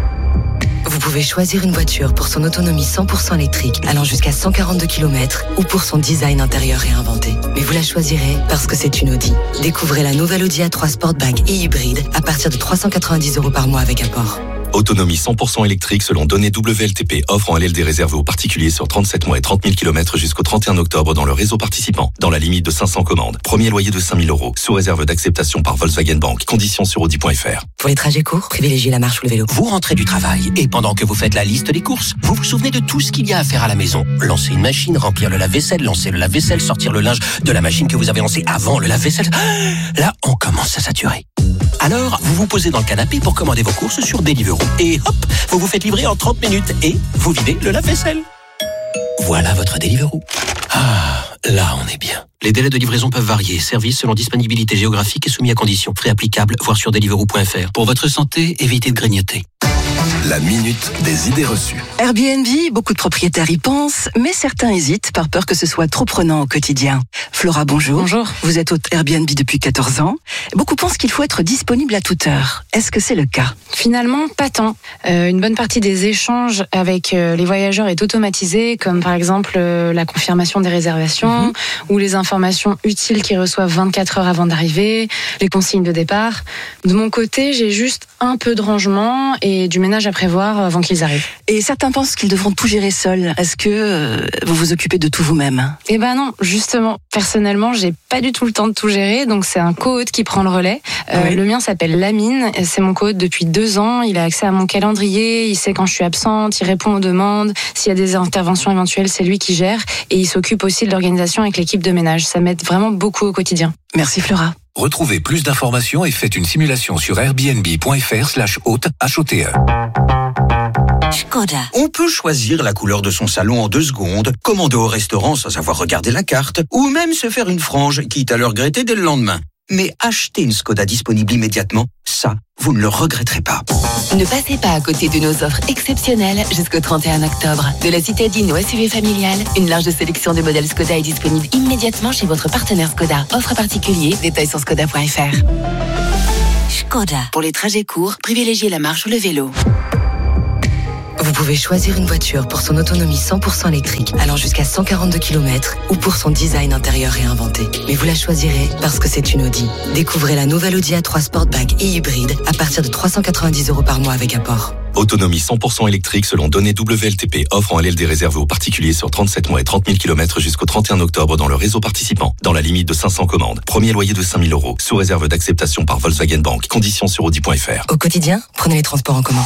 Vous pouvez choisir une voiture pour son autonomie 100% électrique allant jusqu'à 142 km ou pour son design intérieur réinventé. Mais vous la choisirez parce que c'est une Audi. Découvrez la nouvelle Audi A3 Sportback et hybride à partir de 390 € par mois avec apport. Autonomie 100% électrique selon données WLTP. Offre en LLD réservée aux particuliers sur 37 mois et 30 000 km jusqu'au 31 octobre dans le réseau participant. Dans la limite de 500 commandes. Premier loyer de 5 000 €. Sous réserve d'acceptation par Volkswagen Bank. Conditions sur Audi.fr. Pour les trajets courts, privilégiez la marche ou le vélo. Vous rentrez du travail et pendant que vous faites la liste des courses, vous vous souvenez de tout ce qu'il y a à faire à la maison. Lancer une machine, remplir le lave-vaisselle, lancer le lave-vaisselle, sortir le linge de la machine que vous avez lancée avant le lave-vaisselle. Là, on commence à saturer. Alors, vous vous posez dans le canapé pour commander vos courses sur Deliveroo. Et hop, vous vous faites livrer en 30 minutes et vous videz le lave-vaisselle. Voilà votre Deliveroo. Ah, là on est bien. Les délais de livraison peuvent varier. Service selon disponibilité géographique et soumis à conditions. Frais applicables, voir sur deliveroo.fr. Pour votre santé, évitez de grignoter. La minute des idées reçues. Airbnb, beaucoup de propriétaires y pensent, mais certains hésitent par peur que ce soit trop prenant au quotidien. Flora, bonjour. Bonjour. Vous êtes hôte Airbnb depuis 14 ans. Beaucoup pensent qu'il faut être disponible à toute heure. Est-ce que c'est le cas? Finalement, pas tant. Une bonne partie des échanges avec les voyageurs est automatisée, comme par exemple la confirmation des réservations ou les informations utiles qu'ils reçoivent 24 heures avant d'arriver, les consignes de départ. De mon côté, j'ai juste un peu de rangement et du ménage à prévoir avant qu'ils arrivent. Et certains pensent qu'ils devront tout gérer seuls. Est-ce que vous vous occupez de tout vous-même? Eh ben non, justement, personnellement, j'ai pas du tout le temps de tout gérer, donc c'est un co-hôte qui prend le relais. Oui. Le mien s'appelle Lamine, c'est mon co-hôte depuis 2 ans, il a accès à mon calendrier, il sait quand je suis absente, il répond aux demandes, s'il y a des interventions éventuelles, c'est lui qui gère, et il s'occupe aussi de l'organisation avec l'équipe de ménage. Ça m'aide vraiment beaucoup au quotidien. Merci Flora. Retrouvez plus d'informations et faites une simulation sur airbnb.fr/hôte HOTE. Škoda. On peut choisir la couleur de son salon en 2 secondes, commander au restaurant sans avoir regardé la carte, ou même se faire une frange, quitte à le regretter dès le lendemain. Mais acheter une Škoda disponible immédiatement, ça, vous ne le regretterez pas. Ne passez pas à côté de nos offres exceptionnelles jusqu'au 31 octobre. De la citadine au SUV familial, une large sélection de modèles Škoda est disponible immédiatement chez votre partenaire Škoda. Offre particulier, détails sur škoda.fr. Škoda. Pour les trajets courts, privilégiez la marche ou le vélo. Vous pouvez choisir une voiture pour son autonomie 100% électrique, allant jusqu'à 142 km, ou pour son design intérieur réinventé. Mais vous la choisirez parce que c'est une Audi. Découvrez la nouvelle Audi A3 Sportback et hybride à partir de 390 € par mois avec apport. Autonomie 100% électrique selon données WLTP. Offre en LLD réservée aux particuliers sur 37 mois et 30 000 km jusqu'au 31 octobre dans le réseau participant. Dans la limite de 500 commandes. Premier loyer de 5 000 €. Sous réserve d'acceptation par Volkswagen Bank. Conditions sur Audi.fr. Au quotidien, prenez les transports en commun.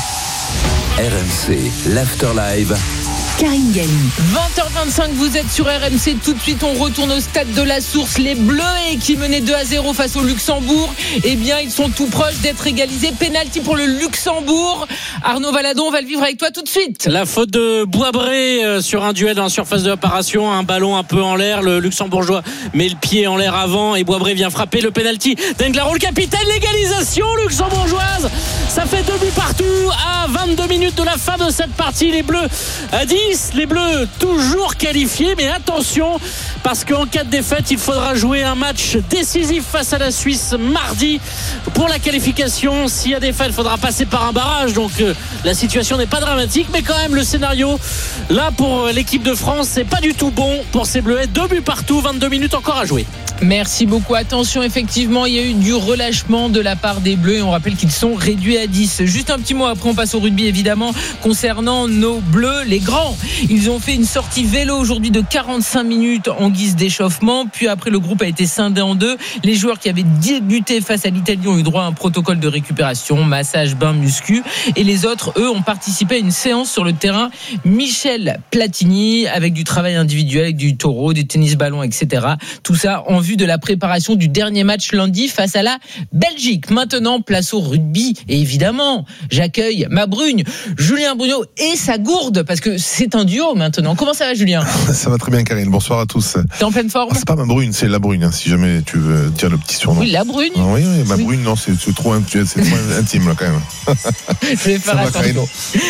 RMC, l'Afterlive. Karine Galli. 20h25, vous êtes sur RMC. Tout de suite, on retourne au stade de la Source. Les Bleus qui menaient 2-0 face au Luxembourg, eh bien, ils sont tout proches d'être égalisés. Pénalty pour le Luxembourg. Arnaud Valadon, on va le vivre avec toi tout de suite. La faute de Boisbré sur un duel dans la surface de réparation. Un ballon un peu en l'air. Le Luxembourgeois met le pied en l'air avant et Boisbré vient frapper. Le pénalty d'Englaro, le capitaine. L'égalisation luxembourgeoise. Ça fait 2 buts partout à 22 minutes de la fin de cette partie. Les Bleus à 10. Les Bleus toujours qualifiés, mais attention parce qu'en cas de défaite il faudra jouer un match décisif face à la Suisse mardi pour la qualification. S'il y a défaite il faudra passer par un barrage, donc la situation n'est pas dramatique, mais quand même le scénario là pour l'équipe de France c'est pas du tout bon pour ces Bleuets. 2 buts partout, 22 minutes encore à jouer. Merci beaucoup. Attention, effectivement, il y a eu du relâchement de la part des Bleus et on rappelle qu'ils sont réduits à 10. Juste un petit mot, après on passe au rugby évidemment, concernant nos Bleus, les grands. Ils ont fait une sortie vélo aujourd'hui de 45 minutes en guise d'échauffement, puis après le groupe a été scindé en 2. Les joueurs qui avaient débuté face à l'Italie ont eu droit à un protocole de récupération, massage, bain, muscu, et les autres, eux, ont participé à une séance sur le terrain Michel Platini avec du travail individuel, avec du taureau, des tennis-ballons, etc. Tout ça en vue de la préparation du dernier match lundi face à la Belgique. Maintenant, place au rugby. Et évidemment, j'accueille ma Brugne, Julien Brugnot et sa gourde, parce que c'est un duo maintenant. Comment ça va, Julien ? Ça va très bien, Karine. Bonsoir à tous. T'es en pleine forme ? C'est pas ma Brune, c'est la Brugne, hein, si jamais tu veux dire le petit surnom. Oui, la Brugne. Non, oui, ma Brugne, non, c'est trop intime, là, quand même. Je vais faire attention.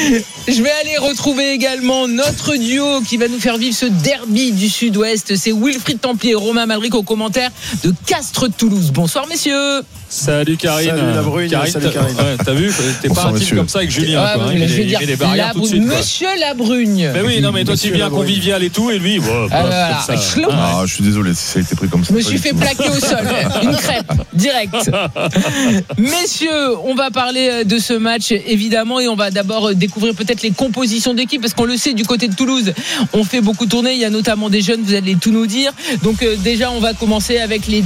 Je vais aller retrouver également notre duo qui va nous faire vivre ce derby du Sud-Ouest. C'est Wilfried Templier et Romain Malric au commentaire de Castres-Toulouse. Bonsoir, messieurs. Salut Karine. Salut la Brugne. Salut Karine. Ouais, t'as vu, t'es Bonsoir, pas intime monsieur. comme ça avec Julien. Ah, quoi, hein, je vais dire des barrières tout de suite. Monsieur Labrugne. Mais oui, non, mais toi tu viens convivial et tout, et lui, voilà. Je suis désolé si ça a été pris comme ça. Je me suis fait plaquer au sol. Une crêpe, direct. Messieurs, on va parler de ce match, évidemment, et on va d'abord découvrir peut-être les compositions d'équipe, parce qu'on le sait, du côté de Toulouse, on fait beaucoup tourner. Il y a notamment des jeunes, vous allez tout nous dire. Donc, déjà, on va commencer avec les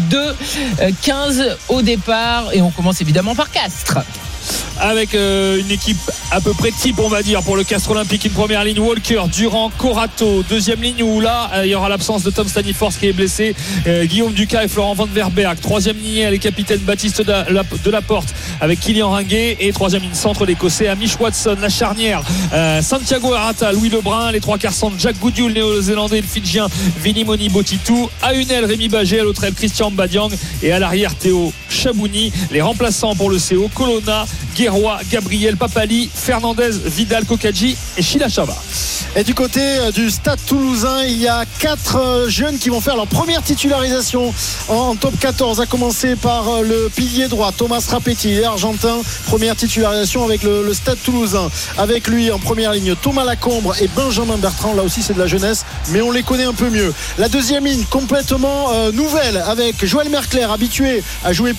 2-15 au départ, et on commence évidemment par Castres. Avec une équipe à peu près type, on va dire, pour le Castres Olympique. Une première ligne, Walker, Durand, Corato. Deuxième ligne où là il y aura l'absence de Tom Staniforth qui est blessé, Guillaume Ducas et Florent Van Verberg. Troisième ligne, les capitaines Baptiste de la Porte avec Kylian Ringuet. Et troisième ligne centre, l'Écossais Amish Watson. La charnière, Santiago Arata, Louis Lebrun. Les trois quarts centres, Jack Goodieu, le néo-zélandais, le Fidjien Vinimoni Botitou. À une aile, Rémi Bagé. À l'autre aile, Christian Mbadiang. Et à l'arrière, Théo Chabouni. Les remplaçants pour le CO, Colonna, Guérois, Gabriel Papali, Fernandez, Vidal, Kokadji et Sheila Chava. Et du côté du Stade Toulousain, il y a 4 jeunes qui vont faire leur première titularisation en top 14, à commencer par le pilier droit Thomas Rapetti, argentin. Première titularisation avec le Stade Toulousain. Avec lui en première ligne Thomas Lacombre et Benjamin Bertrand. Là aussi c'est de la jeunesse, mais on les connaît un peu mieux. La deuxième ligne complètement nouvelle avec Joël Merclair, habitué à jouer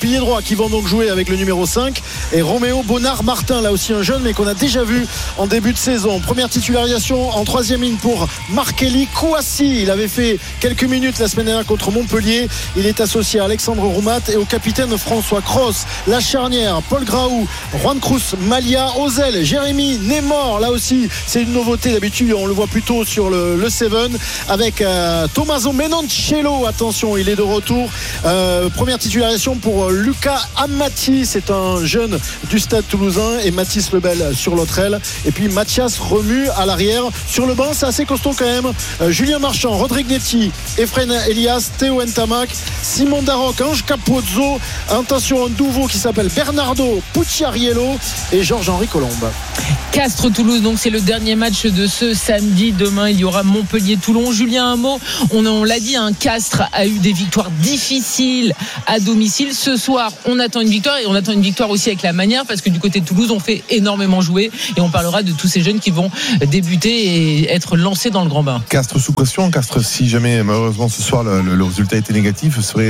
pilier droit, qui vont donc jouer avec le numéro 5, et Roméo Bonnard-Martin, là aussi un jeune, mais qu'on a déjà vu en début de saison. Première titularisation en troisième ligne pour Markelly Kouassi. Il avait fait quelques minutes la semaine dernière contre Montpellier. Il est associé à Alexandre Roumat et au capitaine François Cross. La charnière, Paul Graou, Juan Cruz Malia, Ozel, Jérémy Némor. Là aussi, c'est une nouveauté. D'habitude, on le voit plutôt sur le Seven avec Tommaso Menoncello. Attention, il est de retour. Première titularisation pour Lucas Amati. C'est un jeune du Stade Toulousain, et Mathis Lebel sur l'autre aile. Et puis Mathias Remu à l'arrière. Sur le banc, c'est assez costaud quand même. Julien Marchand, Rodrigue Netti, Efren Elias, Théo Ntamak, Simon Darroch, Ange Capozzo. Attention, un nouveau qui s'appelle Bernardo Pucciariello et Georges-Henri Colombe. Castres-Toulouse, donc c'est le dernier match de ce samedi. Demain, il y aura Montpellier-Toulon. Julien, un mot. On l'a dit, Castres a eu des victoires difficiles à domicile. Ce soir, on attend une victoire, et on attend une victoire aussi avec la manière, parce que du côté de Toulouse, on fait énormément jouer, et on parlera de tous ces jeunes qui vont débuter et être lancés dans le grand bain. Castres sous pression. Castres, si jamais malheureusement ce soir le résultat était négatif, serait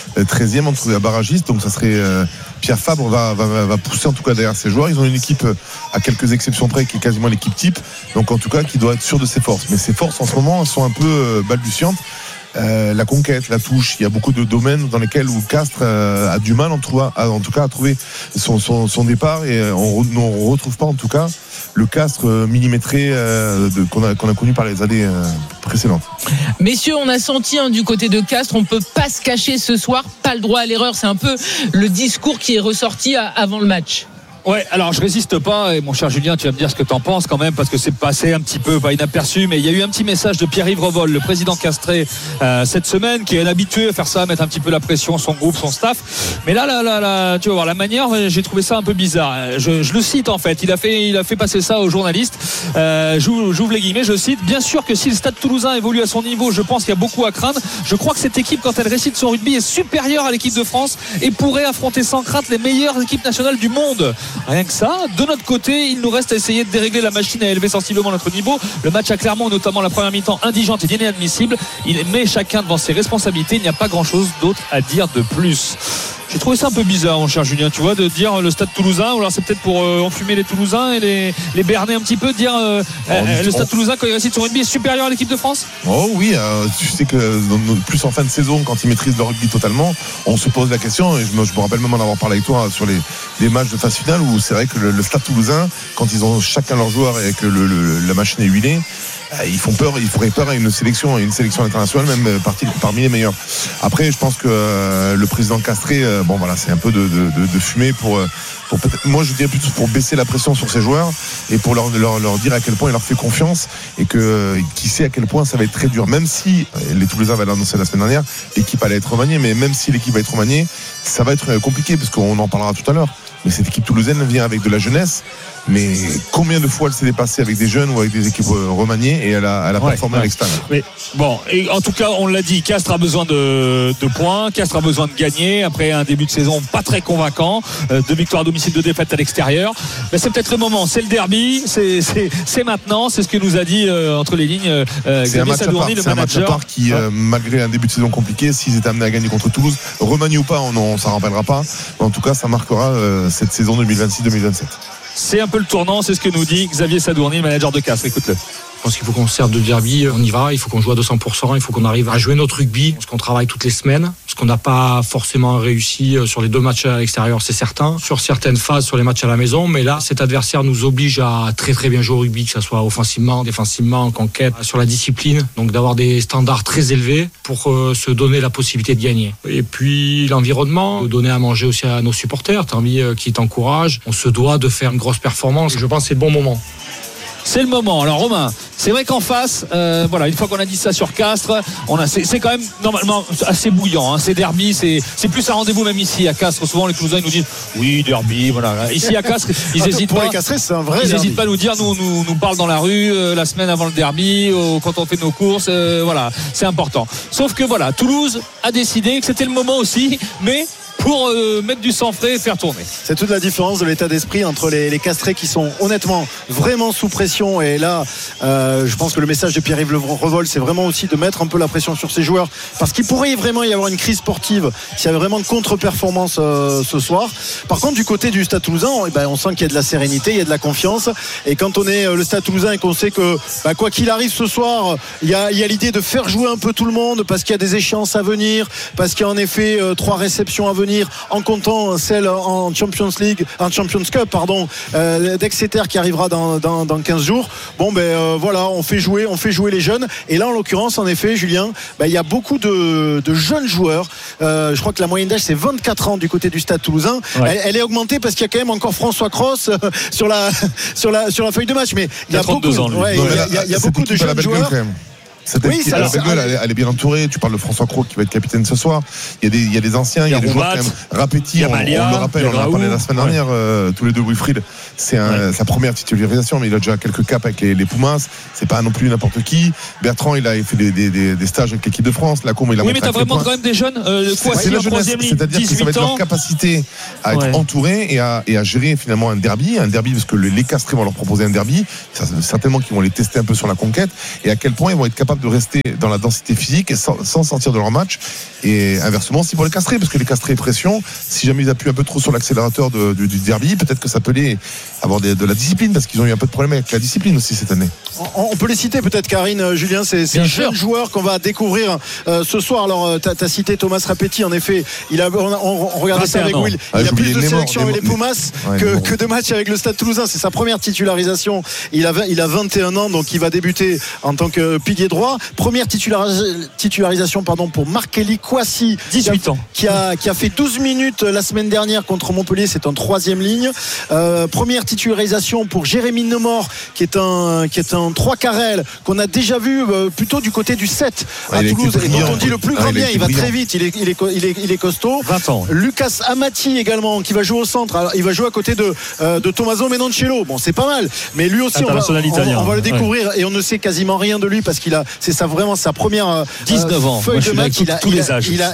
13e entre barragistes, donc ça serait Pierre Fabre va pousser en tout cas derrière ses joueurs. Ils ont une équipe à quelques exceptions près qui est quasiment l'équipe type, donc en tout cas qui doit être sûr de ses forces, mais ses forces en ce moment sont un peu balbutiantes. La conquête, la touche, il y a beaucoup de domaines dans lesquels où Castres a du mal en tout cas à trouver son départ, et on ne retrouve pas en tout cas le Castres millimétré qu'on a connu par les années précédentes. Messieurs, on a senti du côté de Castres, on peut pas se cacher ce soir, pas le droit à l'erreur, c'est un peu le discours qui est ressorti avant le match. Ouais, alors je résiste pas, et mon cher Julien, tu vas me dire ce que t'en penses quand même, parce que c'est passé un petit peu pas inaperçu, mais il y a eu un petit message de Pierre-Yves Revol, le président castré, cette semaine, qui est habitué à faire ça, à mettre un petit peu la pression, son groupe, son staff. Mais là, tu vas voir la manière, j'ai trouvé ça un peu bizarre. Je le cite en fait, il a fait passer ça aux journalistes. J'ouvre les guillemets, je cite: bien sûr que si le Stade Toulousain évolue à son niveau, je pense qu'il y a beaucoup à craindre. Je crois que cette équipe, quand elle récite son rugby, est supérieure à l'équipe de France et pourrait affronter sans crainte les meilleures équipes nationales du monde. Rien que ça. De notre côté, il nous reste à essayer de dérégler la machine, à élever sensiblement notre niveau. Le match à Clermont, notamment la première mi-temps indigente et inadmissible, il met chacun devant ses responsabilités. Il n'y a pas grand chose d'autre à dire de plus. J'ai trouvé ça un peu bizarre, mon cher Julien, tu vois, de dire le Stade Toulousain, ou alors c'est peut-être pour enfumer les Toulousains et les berner un petit peu, de dire le Stade Toulousain, quand il récite son rugby, est supérieur à l'équipe de France. Oh oui, tu sais que plus en fin de saison, quand ils maîtrisent le rugby totalement, on se pose la question, et je me rappelle même en avoir parlé avec toi sur les matchs de phase finale, où c'est vrai que le Stade Toulousain, quand ils ont chacun leur joueur et que la machine est huilée, ils font peur, ils feraient peur à une sélection internationale, même parmi les meilleurs. Après, je pense que le président castré, c'est un peu de fumée pour peut-être, moi je dirais plutôt pour baisser la pression sur ses joueurs et pour leur dire à quel point il leur fait confiance, et que qui sait à quel point ça va être très dur, même si les Toulousains avaient annoncé la semaine dernière, l'équipe allait être remaniée, mais même si l'équipe va être remaniée, ça va être compliqué, parce qu'on en parlera tout à l'heure. Mais cette équipe toulousaine vient avec de la jeunesse. Mais combien de fois elle s'est dépassée avec des jeunes ou avec des équipes remaniées, et elle a performé avec Stan. Mais bon, et en tout cas, on l'a dit, Castres a besoin de points, Castres a besoin de gagner après un début de saison pas très convaincant, 2 victoires à domicile, 2 défaites à l'extérieur. Mais c'est peut-être le moment, c'est le derby, c'est maintenant, c'est ce que nous a dit entre les lignes Xavier Sadourny, le manager. C'est un match à part qui, malgré un début de saison compliqué, s'ils étaient amenés à gagner contre Toulouse, remanié ou pas, on s'en rappellera pas. Mais en tout cas, ça marquera cette saison 2026-2027. C'est un peu le tournant, c'est ce que nous dit Xavier Sadourny, le manager de Castres. Écoute-le. Je pense qu'il faut qu'on se serve de derby, on y va, il faut qu'on joue à 200%, il faut qu'on arrive à jouer notre rugby, parce qu'on travaille toutes les semaines, parce qu'on n'a pas forcément réussi sur les 2 matchs à l'extérieur, c'est certain, sur certaines phases, sur les matchs à la maison, mais là, cet adversaire nous oblige à très très bien jouer au rugby, que ce soit offensivement, défensivement, en conquête, sur la discipline, donc d'avoir des standards très élevés pour se donner la possibilité de gagner. Et puis l'environnement, donner à manger aussi à nos supporters, tant mieux qui t'encouragent, on se doit de faire une grosse performance, je pense que c'est le bon moment. C'est le moment. Alors Romain, c'est vrai qu'en face, une fois qu'on a dit ça sur Castres, c'est quand même normalement assez bouillant. C'est derby, c'est plus un rendez-vous même ici à Castres. Souvent les Toulousains nous disent oui derby, voilà. Ici à Castres, ils n'hésitent pas. Les Castrés, c'est un vrai. Ils n'hésitent pas à nous dire, nous parlent dans la rue la semaine avant le derby, quand on fait nos courses, c'est important. Sauf que Toulouse a décidé que c'était le moment aussi, mais pour mettre du sang frais et faire tourner. C'est toute la différence de l'état d'esprit entre les castrés qui sont honnêtement vraiment sous pression, et là je pense que le message de Pierre-Yves Revol, c'est vraiment aussi de mettre un peu la pression sur ses joueurs, parce qu'il pourrait vraiment y avoir une crise sportive s'il y avait vraiment de contre-performance ce soir. Par contre, du côté du Stade Toulousain, on sent qu'il y a de la sérénité, il y a de la confiance, et quand on est le Stade Toulousain et qu'on sait que quoi qu'il arrive ce soir, il y a l'idée de faire jouer un peu tout le monde, parce qu'il y a des échéances à venir, parce qu'il y a en effet 3 réceptions à venir, en comptant celle en Champions Cup d'Exeter qui arrivera dans 15 jours. Voilà, on fait jouer les jeunes, et là en l'occurrence, en effet, Julien, il y a beaucoup de jeunes joueurs. Je crois que la moyenne d'âge c'est 24 ans du côté du Stade Toulousain. Elle est augmentée parce qu'il y a quand même encore François Cross sur la feuille de match, mais il y a beaucoup de jeunes joueurs. Cette équipe, elle est bien entourée. Tu parles de François Cros qui va être capitaine ce soir. Il y a des anciens, il y a des joueurs quand même. Rapetti, on le rappelle, on en a parlé la semaine dernière, tous les deux. Wilfried, c'est sa première titularisation, mais il a déjà quelques caps avec les Pumas. C'est pas non plus n'importe qui. Bertrand, il a fait des stages avec l'équipe de France. Lacombe, il a montré. Oui, mais t'as vraiment quand même des jeunes. C'est la jeunesse, c'est-à-dire que ça va être leur capacité à être entourés et à gérer finalement un derby, parce que les castrés vont leur proposer un derby. Certainement qu'ils vont les tester un peu sur la conquête, et à quel point ils vont être capables de rester dans la densité physique et sans sortir de leur match, et inversement aussi pour les castrés, parce que les castrés pression, si jamais ils appuient un peu trop sur l'accélérateur du derby, peut-être que ça peut avoir de la discipline, parce qu'ils ont eu un peu de problème avec la discipline aussi cette année. On peut les citer peut-être, Karine, Julien, ces jeunes joueurs qu'on va découvrir ce soir. Alors t'as cité Thomas Rapetti, en effet, on regardait ça avec Will, il a plus de sélections avec les Pumas que de matchs avec le Stade Toulousain. C'est sa première titularisation, il a 21 ans, donc il va débuter en tant que pilier droit. Première titularisation pour Markelly Kouassi, 18 ans, qui a fait 12 minutes la semaine dernière contre Montpellier, c'est en 3e ligne. Première titularisation pour Jérémy Nemor, qui est un 3 carrel qu'on a déjà vu plutôt du côté du 7 à Toulouse, et dont on dit le plus grand bien. Il va très vite, il est costaud. 20 ans. Lucas Amati également, qui va jouer au centre. Alors, il va jouer à côté de Tommaso Menoncello. Bon, c'est pas mal, mais lui aussi on va le découvrir, et on ne sait quasiment rien de lui, parce c'est vraiment sa première 19 ans. feuille de match. Tous les âges. Il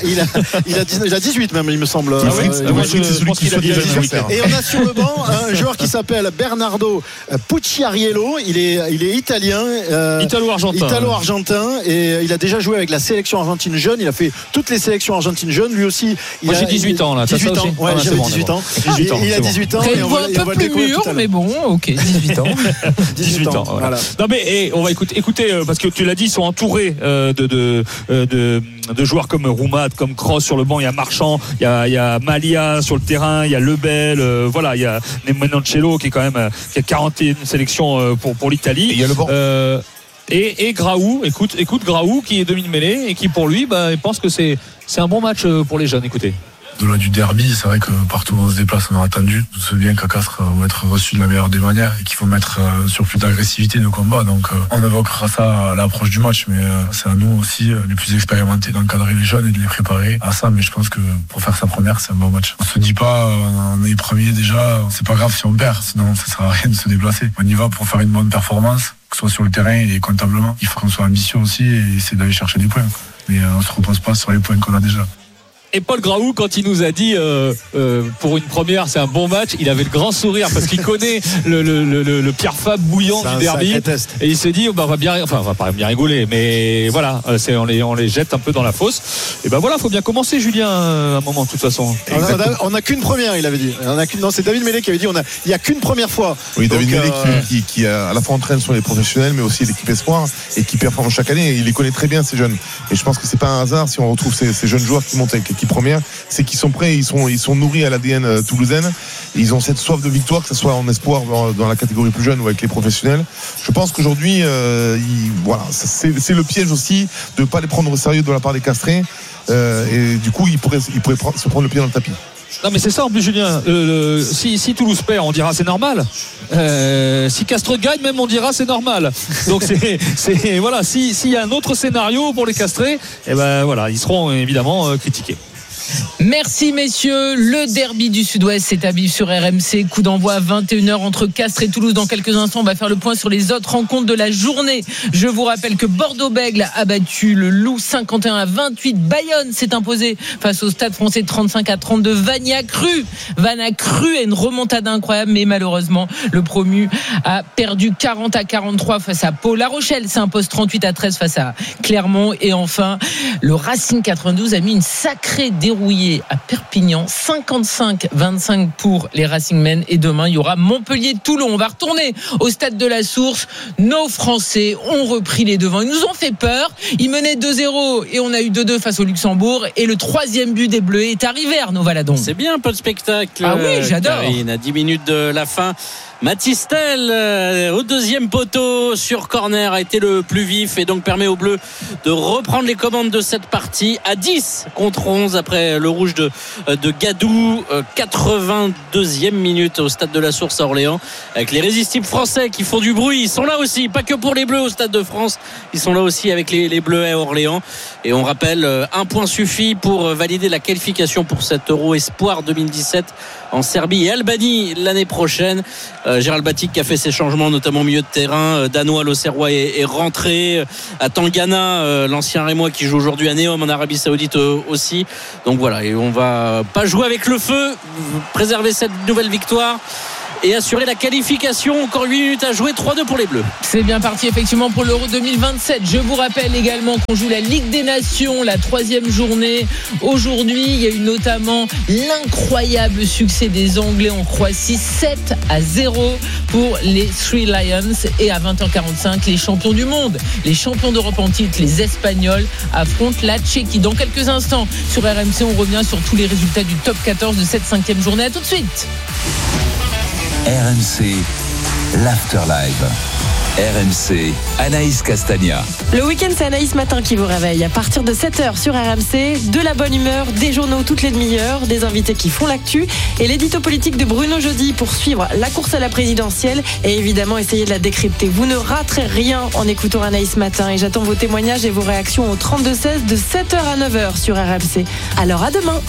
a 18 même, il me semble. Je pense qu'il a 18. Et on a sur le banc un joueur qui s'appelle Bernardo Pucciariello. Il est italien, italo-argentin, et il a déjà joué avec la sélection argentine jeune. Il a fait toutes les sélections argentines jeunes. Lui aussi, moi j'ai 18 ans là. 18 ans. Ouais, j'ai 18 ans. Il a 18 ans. Il voit un peu plus mûr, mais bon, ok, 18 ans. 18 ans. Voilà. Non mais on va écouter parce que tu l'as dit, ils sont entourés de joueurs comme Roumat, comme Cross sur le banc. Il y a Marchand, il y a Malia sur le terrain, il y a Lebel, il y a Menoncello qui est quand même qui a 41 sélections pour l'Italie. Et il y a le banc. Et Graou, écoute Graou qui est demi-mêlée et qui pour lui il pense que c'est un bon match pour les jeunes. Écoutez. Au-delà du derby, c'est vrai que partout où on se déplace, on a attendu. On se souvient qu'à Castres, on va être reçu de la meilleure des manières et qu'il faut mettre sur plus d'agressivité de combat. Donc, on évoquera ça à l'approche du match, mais c'est à nous aussi, les plus expérimentés, d'encadrer les jeunes et de les préparer à ça. Mais je pense que pour faire sa première, c'est un bon match. On se dit pas, on est premier déjà, c'est pas grave si on perd, sinon ça sert à rien de se déplacer. On y va pour faire une bonne performance, que ce soit sur le terrain et comptablement. Il faut qu'on soit ambitieux aussi et essayer d'aller chercher des points. Mais on se repose pas sur les points qu'on a déjà. Et Paul Graou, quand il nous a dit pour une première c'est un bon match, il avait le grand sourire parce qu'il connaît le Pierre Fabre bouillant du derby, et il s'est dit on va pas bien rigoler, mais voilà, on les jette un peu dans la fosse. Et voilà, faut bien commencer, Julien, à un moment de toute façon. On a qu'une première, il avait dit. Non, c'est David Mélé qui avait dit il y a qu'une première fois. Oui, David Mélé qui à la fois entraîne sur les professionnels, mais aussi l'équipe espoir, et qui performe chaque année. Il les connaît très bien, ces jeunes. Et je pense que c'est pas un hasard si on retrouve ces jeunes joueurs qui montent avec l'équipe première, c'est qu'ils sont prêts, ils sont nourris à l'ADN toulousaine, ils ont cette soif de victoire, que ce soit en espoir dans la catégorie plus jeune ou avec les professionnels. Je pense qu'aujourd'hui c'est le piège aussi de ne pas les prendre au sérieux de la part des castrés, et du coup ils pourraient se prendre le pied dans le tapis. Non mais c'est ça en plus, Julien, si Toulouse perd, on dira c'est normal, si Castres gagne même, on dira c'est normal. Donc c'est voilà, s'il y a un autre scénario pour les castrés, ils seront évidemment critiqués. Merci messieurs, le derby du Sud-Ouest s'établit sur RMC, coup d'envoi à 21h entre Castres et Toulouse. Dans quelques instants, on va faire le point sur les autres rencontres de la journée. Je vous rappelle que Bordeaux-Bègles a battu le Loup 51-28. Bayonne s'est imposé face au Stade Français 35-32. Vannes a cru à une remontada incroyable, mais malheureusement le promu a perdu 40-43 face à Pau. La Rochelle s'impose 38-13 face à Clermont. Et enfin, le Racing 92 a mis une sacrée dérouillée à Perpignan, 55-25 pour les Racingmen. Et demain il y aura Montpellier-Toulon. On va retourner au stade de la Source. Nos Français ont repris les devants, ils nous ont fait peur, ils menaient 2-0 et on a eu 2-2 face au Luxembourg, et le troisième but des Bleus est arrivé, Arnaud Valadon. C'est bien un peu de spectacle. Ah oui, j'adore. Karine, à 10 minutes de la fin, Matistel au deuxième poteau sur corner a été le plus vif et donc permet aux Bleus de reprendre les commandes de cette partie à 10 contre 11 après le rouge de Gadou. 82e minute au stade de la Source à Orléans, avec les résistibles français qui font du bruit. Ils sont là aussi, pas que pour les Bleus au Stade de France, ils sont là aussi avec les Bleus à Orléans. Et on rappelle, un point suffit pour valider la qualification pour cet Euro Espoir 2017 en Serbie et Albanie l'année prochaine. Gérald Batic qui a fait ses changements, notamment au milieu de terrain. Danois l'Auxerrois est rentré. À Tangana, l'ancien Rémois qui joue aujourd'hui à Neom en Arabie Saoudite aussi. Donc voilà, et on va pas jouer avec le feu, préserver cette nouvelle victoire et assurer la qualification. Encore 8 minutes à jouer, 3-2 pour les Bleus. C'est bien parti effectivement pour l'Euro 2027. Je vous rappelle également qu'on joue la Ligue des Nations, la 3e journée. Aujourd'hui, il y a eu notamment l'incroyable succès des Anglais en Croatie, 7-0 pour les Three Lions. Et à 20h45, les champions du monde, les champions d'Europe en titre, les Espagnols, affrontent la Tchéquie. Dans quelques instants, sur RMC, on revient sur tous les résultats du top 14 de cette 5e journée. À tout de suite. RMC, l'Afterlife. RMC, Anaïs Castagna. Le week-end, c'est Anaïs Matin qui vous réveille. À partir de 7h sur RMC, de la bonne humeur, des journaux toutes les demi-heures, des invités qui font l'actu et l'édito politique de Bruno Jeudi pour suivre la course à la présidentielle et évidemment essayer de la décrypter. Vous ne raterez rien en écoutant Anaïs Matin et j'attends vos témoignages et vos réactions au 32-16 de 7h à 9h sur RMC. Alors à demain.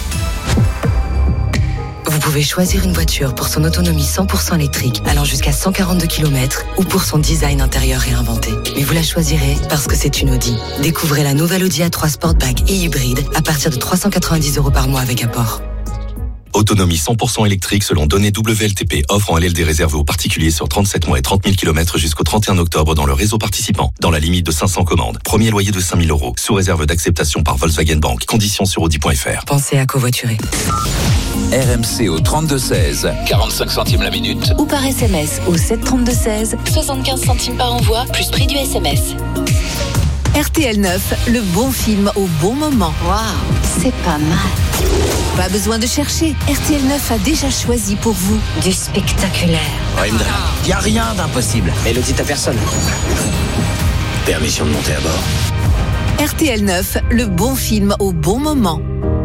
Vous pouvez choisir une voiture pour son autonomie 100% électrique, allant jusqu'à 142 km, ou pour son design intérieur réinventé. Mais vous la choisirez parce que c'est une Audi. Découvrez la nouvelle Audi A3 Sportback et hybride à partir de 390 € par mois avec apport. Autonomie 100% électrique selon données WLTP. Offre en LLD réservée aux particuliers sur 37 mois et 30 000 km jusqu'au 31 octobre dans le réseau participant. Dans la limite de 500 commandes. Premier loyer de 5 000 €. Sous réserve d'acceptation par Volkswagen Bank. Conditions sur Audi.fr. Pensez à covoiturer. RMC au 32-16, 45 centimes la minute. Ou par SMS au 732-16, 75 centimes par envoi, plus prix du SMS. RTL 9, le bon film au bon moment. Waouh, c'est pas mal. Pas besoin de chercher. RTL 9 a déjà choisi pour vous du spectaculaire. Imdra, il n'y a rien d'impossible. Et le dit à personne. Permission de monter à bord. RTL 9, le bon film au bon moment.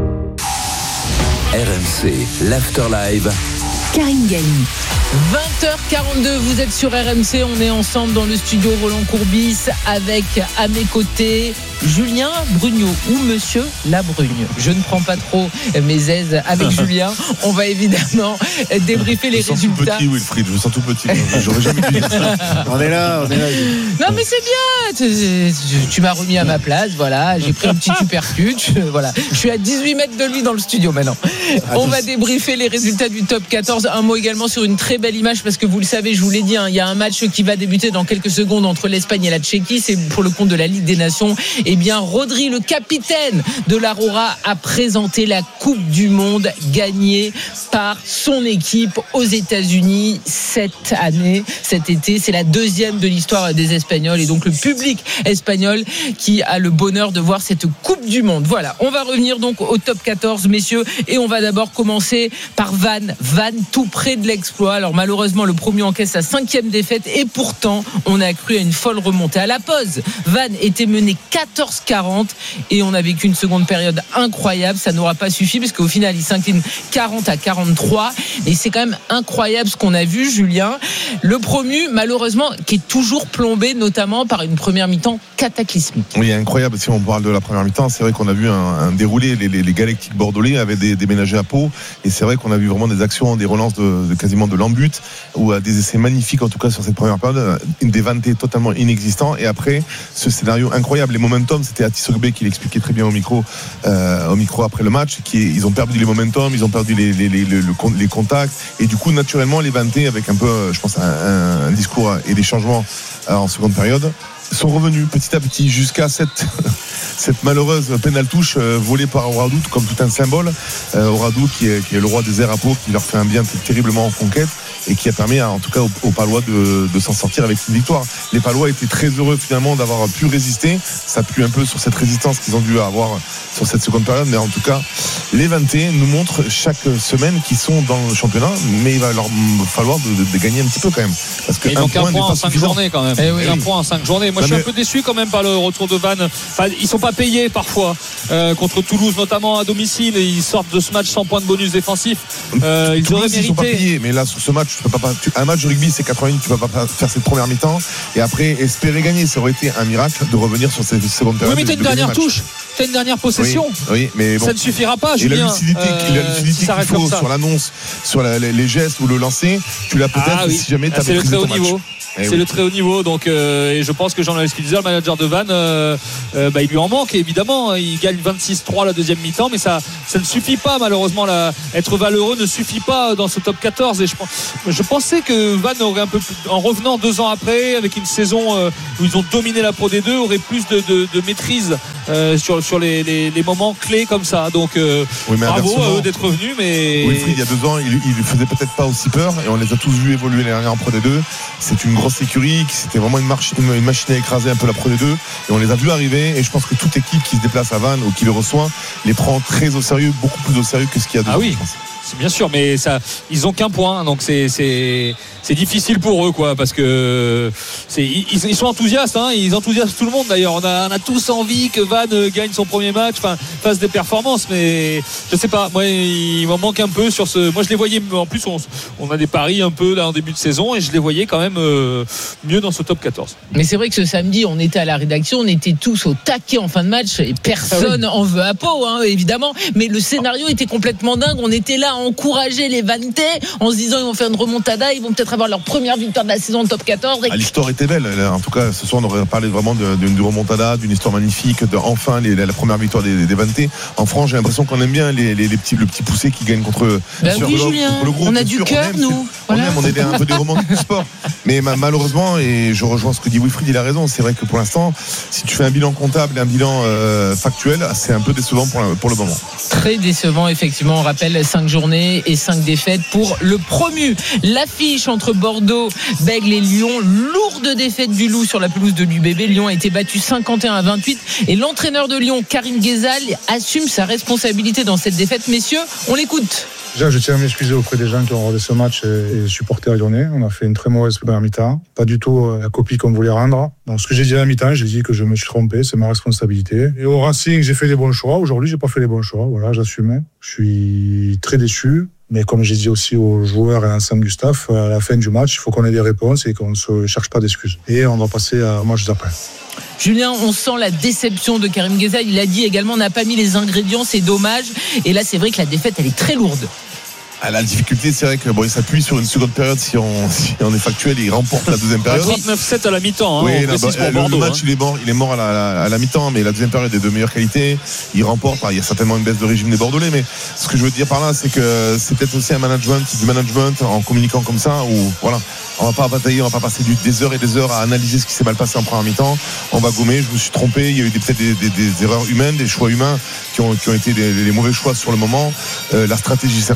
RMC, l'Afterlife. Karine Galli. 20h42, vous êtes sur RMC, on est ensemble dans le studio Roland Courbis avec à mes côtés Julien Brugnot ou Monsieur Labrugne. Je ne prends pas trop mes aises avec Julien. On va évidemment débriefer les résultats. Je me sens tout petit, Wilfried, je me sens tout petit. J'aurais jamais dû dire ça. On est là. Non mais c'est bien. Tu m'as remis à ma place, voilà. J'ai pris un petit supercut. Voilà. Je suis à 18 mètres de lui dans le studio maintenant. On va débriefer les résultats du top 14. Un mot également sur une très belle image parce que vous le savez, je vous l'ai dit, il y a un match qui va débuter dans quelques secondes entre l'Espagne et la Tchéquie. C'est pour le compte de la Ligue des Nations. Eh bien, Rodri, le capitaine de l'Aurora, a présenté la Coupe du Monde gagnée par son équipe aux États-Unis cette année, cet été. C'est la deuxième de l'histoire des Espagnols et donc le public espagnol qui a le bonheur de voir cette Coupe du Monde. Voilà, on va revenir donc au top 14, messieurs, et on va d'abord commencer par Vannes, tout près de l'exploit. Alors, Alors malheureusement, le Promu encaisse sa 5e défaite et pourtant, on a cru à une folle remontée. À la pause, Vannes était mené 14-40 et on a vécu une seconde période incroyable. Ça n'aura pas suffi parce qu'au final, il s'incline 40-43 et c'est quand même incroyable ce qu'on a vu, Julien. Le Promu, malheureusement, qui est toujours plombé notamment par une première mi-temps cataclysmique. Oui, incroyable. Si on parle de la première mi-temps, c'est vrai qu'on a vu un déroulé. Les Galactiques bordelais avaient déménagé à Pau et c'est vrai qu'on a vu vraiment des actions, des relances de quasiment de l'embut ou des essais magnifiques en tout cas sur cette première période, des vantés totalement inexistants et après ce scénario incroyable. Les momentum, c'était Atis Ogbe qui l'expliquait très bien au micro après le match, ils ont perdu les momentum, ils ont perdu les contacts et du coup naturellement les vantés avec un peu je pense un discours et des changements en seconde période sont revenus petit à petit jusqu'à cette malheureuse pénale touche volée par Oradou comme tout un symbole. Oradou qui est le roi des airs à Pau, qui leur fait un bien terriblement en conquête et qui a permis en tout cas aux Palois de s'en sortir avec une victoire. Les Palois étaient très heureux finalement d'avoir pu résister. Ça pue un peu sur cette résistance qu'ils ont dû avoir sur cette seconde période, mais en tout cas les Vantais nous montrent chaque semaine qu'ils sont dans le championnat, mais il va leur falloir de gagner un petit peu quand même parce que ils n'ont qu'un point en 5 journées quand même. Un point en 5 journées. Moi je suis un peu déçu quand même par le retour de Vannes. Enfin, ils sont pas payés parfois contre Toulouse notamment à domicile et ils sortent de ce match sans point de bonus défensif. Ils auraient mérité. Ils sont pas payés, mais là sur ce match un match de rugby c'est 80 minutes, tu vas pas faire cette première mi-temps et après espérer gagner. Ça aurait été un miracle de revenir sur cette seconde période. Oui, mais t'as une dernière touche, t'as une dernière possession. Oui, mais bon, ça ne suffira pas, Julien. Et la lucidité qu'il faut sur l'annonce, sur les gestes ou le lancer, tu l'as peut-être si jamais tu as le très haut niveau. C'est le très haut niveau, donc et je pense que Jean-Louis Scudizère, le manager de Vannes, il lui en manque évidemment. Il gagne 26-3 la deuxième mi-temps, mais ça ne suffit pas malheureusement. Être valeureux ne suffit pas dans ce top 14. Et je pensais que Vannes aurait un peu plus, en revenant 2 ans après, avec une saison où ils ont dominé la Pro D2, aurait plus de maîtrise sur les moments clés comme ça. Donc bravo à eux d'être revenus. Mais Wilfried, il y a 2 ans, il faisait peut-être pas aussi peur et on les a tous vus évoluer l'année dernière en Pro D2. C'est une grosse écurie, c'était vraiment une machine à écraser un peu la Pro D2 et on les a vus arriver et je pense que toute équipe qui se déplace à Vannes ou qui le reçoit les prend très au sérieux, beaucoup plus au sérieux que ce qu'il y a 2 ans. Ah oui, c'est bien sûr, mais ils ont qu'un point, donc c'est difficile pour eux quoi, parce que ils sont enthousiastes, ils enthousiasment tout le monde d'ailleurs. On a tous envie que Vannes gagne son premier match, fasse des performances, mais je sais pas, moi il m'en manque un peu sur ce. Moi je les voyais, en plus on a des paris un peu là en début de saison et je les voyais quand même mieux dans ce top 14. Mais c'est vrai que ce samedi on était à la rédaction, on était tous au taquet en fin de match et personne en veut à Pau évidemment, mais le scénario était complètement dingue. On était là à encourager les Vantais en se disant ils vont faire une remontada, ils vont peut-être avoir leur première victoire de la saison de top 14. L'histoire était belle. En tout cas, ce soir, on aurait parlé vraiment d'une remontada, d'une histoire magnifique, enfin la première victoire des Vantais. En France, j'ai l'impression qu'on aime bien le petit poussé qui gagne contre le groupe. On a du cœur, nous. On est un peu des romantiques du sport. Mais malheureusement, et je rejoins ce que dit Wilfried, il a raison. C'est vrai que pour l'instant, si tu fais un bilan comptable et un bilan factuel, c'est un peu décevant pour le moment. Très décevant, effectivement. On rappelle 5 journées et 5 défaites pour le Promu. L'affiche entre Bordeaux, Bègles et Lyon, lourde défaite du Loup sur la pelouse de l'UBB. Lyon a été battu 51-28 et l'entraîneur de Lyon, Karim Ghezal, assume sa responsabilité dans cette défaite. Messieurs, on l'écoute. Déjà, je tiens à m'excuser auprès des gens qui ont regardé ce match et les supporters lyonnais. On a fait une très mauvaise première mi-temps. Pas du tout la copie qu'on voulait rendre. Donc, ce que j'ai dit à la mi-temps, j'ai dit que je me suis trompé. C'est ma responsabilité. Et au Racing, j'ai fait les bons choix. Aujourd'hui, j'ai pas fait les bons choix. Voilà, j'assume. Je suis très déçu. Mais comme j'ai dit aussi aux joueurs et à l'ensemble du staff, à la fin du match, il faut qu'on ait des réponses et qu'on ne se cherche pas d'excuses. Et on va passer au match d'après. Julien, on sent la déception de Karim Ghezal. Il a dit également, on n'a pas mis les ingrédients, c'est dommage. Et là, c'est vrai que la défaite, elle est très lourde. La difficulté, c'est vrai que il s'appuie sur une seconde période. Si on est factuel, il remporte la deuxième période. 39-7 à la mi-temps. Oui, le match, il est mort à la mi-temps, mais la deuxième période est de meilleure qualité. Il remporte. Il y a certainement une baisse de régime des Bordelais, mais ce que je veux dire par là, c'est que c'est peut-être aussi du management en communiquant comme ça, où voilà, on va pas batailler, on va pas passer des heures et des heures à analyser ce qui s'est mal passé en première mi-temps. On va gommer. Je me suis trompé. Il y a eu peut-être des erreurs humaines, des choix humains qui ont été les mauvais choix sur le moment. La stratégie certainement,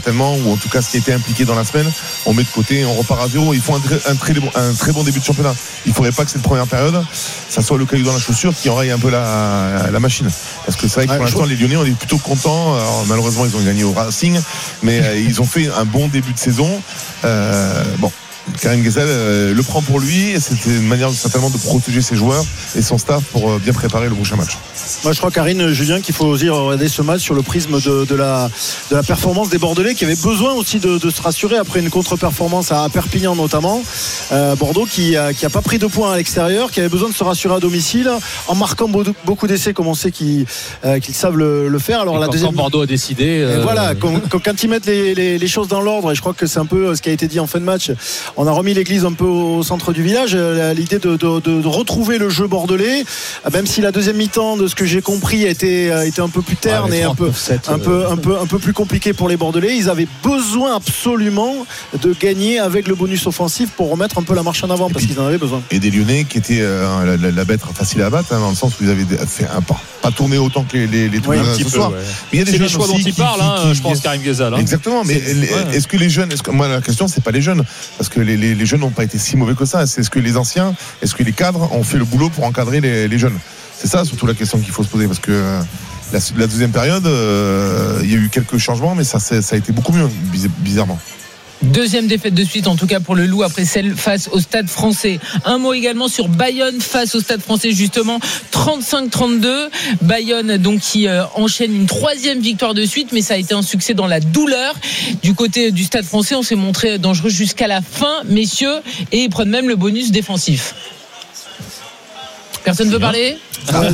ou en tout cas ce qui a été impliqué dans la semaine, on met de côté et on repart à zéro. Ils font un très bon début de championnat. Il ne faudrait pas que cette première période, ça soit le caillou dans la chaussure qui enraye un peu la machine. Parce que c'est vrai que pour l'instant, les Lyonnais, on est plutôt contents. Alors, malheureusement, ils ont gagné au Racing, mais ils ont fait un bon début de saison. Bon. Karim Ghezal le prend pour lui et c'était une manière certainement de protéger ses joueurs et son staff pour bien préparer le prochain match. Moi je crois, Karine, Julien, qu'il faut aussi regarder ce match sur le prisme de la performance des Bordelais qui avaient besoin aussi de se rassurer après une contre-performance à Perpignan notamment. Bordeaux qui a pas pris de points à l'extérieur, qui avait besoin de se rassurer à domicile en marquant beaucoup d'essais comme on sait qu'ils savent le faire. Alors la deuxième, Bordeaux a décidé voilà, quand ils mettent les choses dans l'ordre, et je crois que c'est un peu ce qui a été dit en fin de match, on a remis l'église un peu au centre du village. L'idée de retrouver le jeu bordelais, même si la deuxième mi-temps, de ce que j'ai compris, était un peu plus terne et un peu plus compliqué pour les Bordelais. Ils avaient besoin absolument de gagner avec le bonus offensif pour remettre un peu la marche en avant, parce qu'ils en avaient besoin. Et des Lyonnais qui étaient la bête facile à battre, dans le sens où ils avaient fait pas tourné autant que les Toulousains ce soir. Ouais. Mais il y a des c'est jeunes les choix dont il parle, je pense, Karim Ghezal. Exactement, mais est-ce que les jeunes, moi la question c'est pas les jeunes, parce que les jeunes n'ont pas été si mauvais que ça. C'est est-ce que les anciens, est-ce que les cadres ont fait le boulot pour encadrer les jeunes? C'est ça surtout la question qu'il faut se poser, parce que la deuxième période, il y a eu quelques changements, mais ça a été beaucoup mieux, bizarrement. Deuxième défaite de suite, en tout cas pour le Loup, après celle face au Stade Français. Un mot également sur Bayonne face au Stade Français, justement 35-32. Bayonne donc qui enchaîne une troisième victoire de suite, mais ça a été un succès dans la douleur. Du côté du Stade Français, on s'est montré dangereux jusqu'à la fin, messieurs, et ils prennent même le bonus défensif. Personne ne veut parler? On a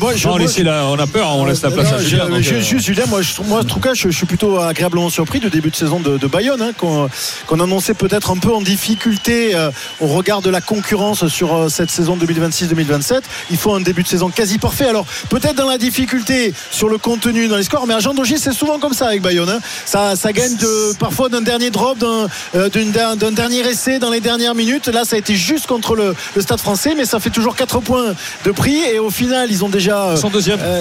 peur, on laisse la place à Julien. Julien, moi, en tout cas, je suis plutôt agréablement surpris du début de saison de Bayonne, qu'on annonçait peut-être un peu en difficulté au regard de la concurrence sur cette saison 2026-2027. Il faut un début de saison quasi parfait. Alors, peut-être dans la difficulté sur le contenu, dans les scores, mais à Jean Daugis, c'est souvent comme ça avec Bayonne. Ça gagne parfois d'un dernier drop, d'un dernier essai dans les dernières minutes. Là, ça a été juste contre le Stade Français, mais ça fait toujours 4 points de prix, et au final ils ont déjà son deuxième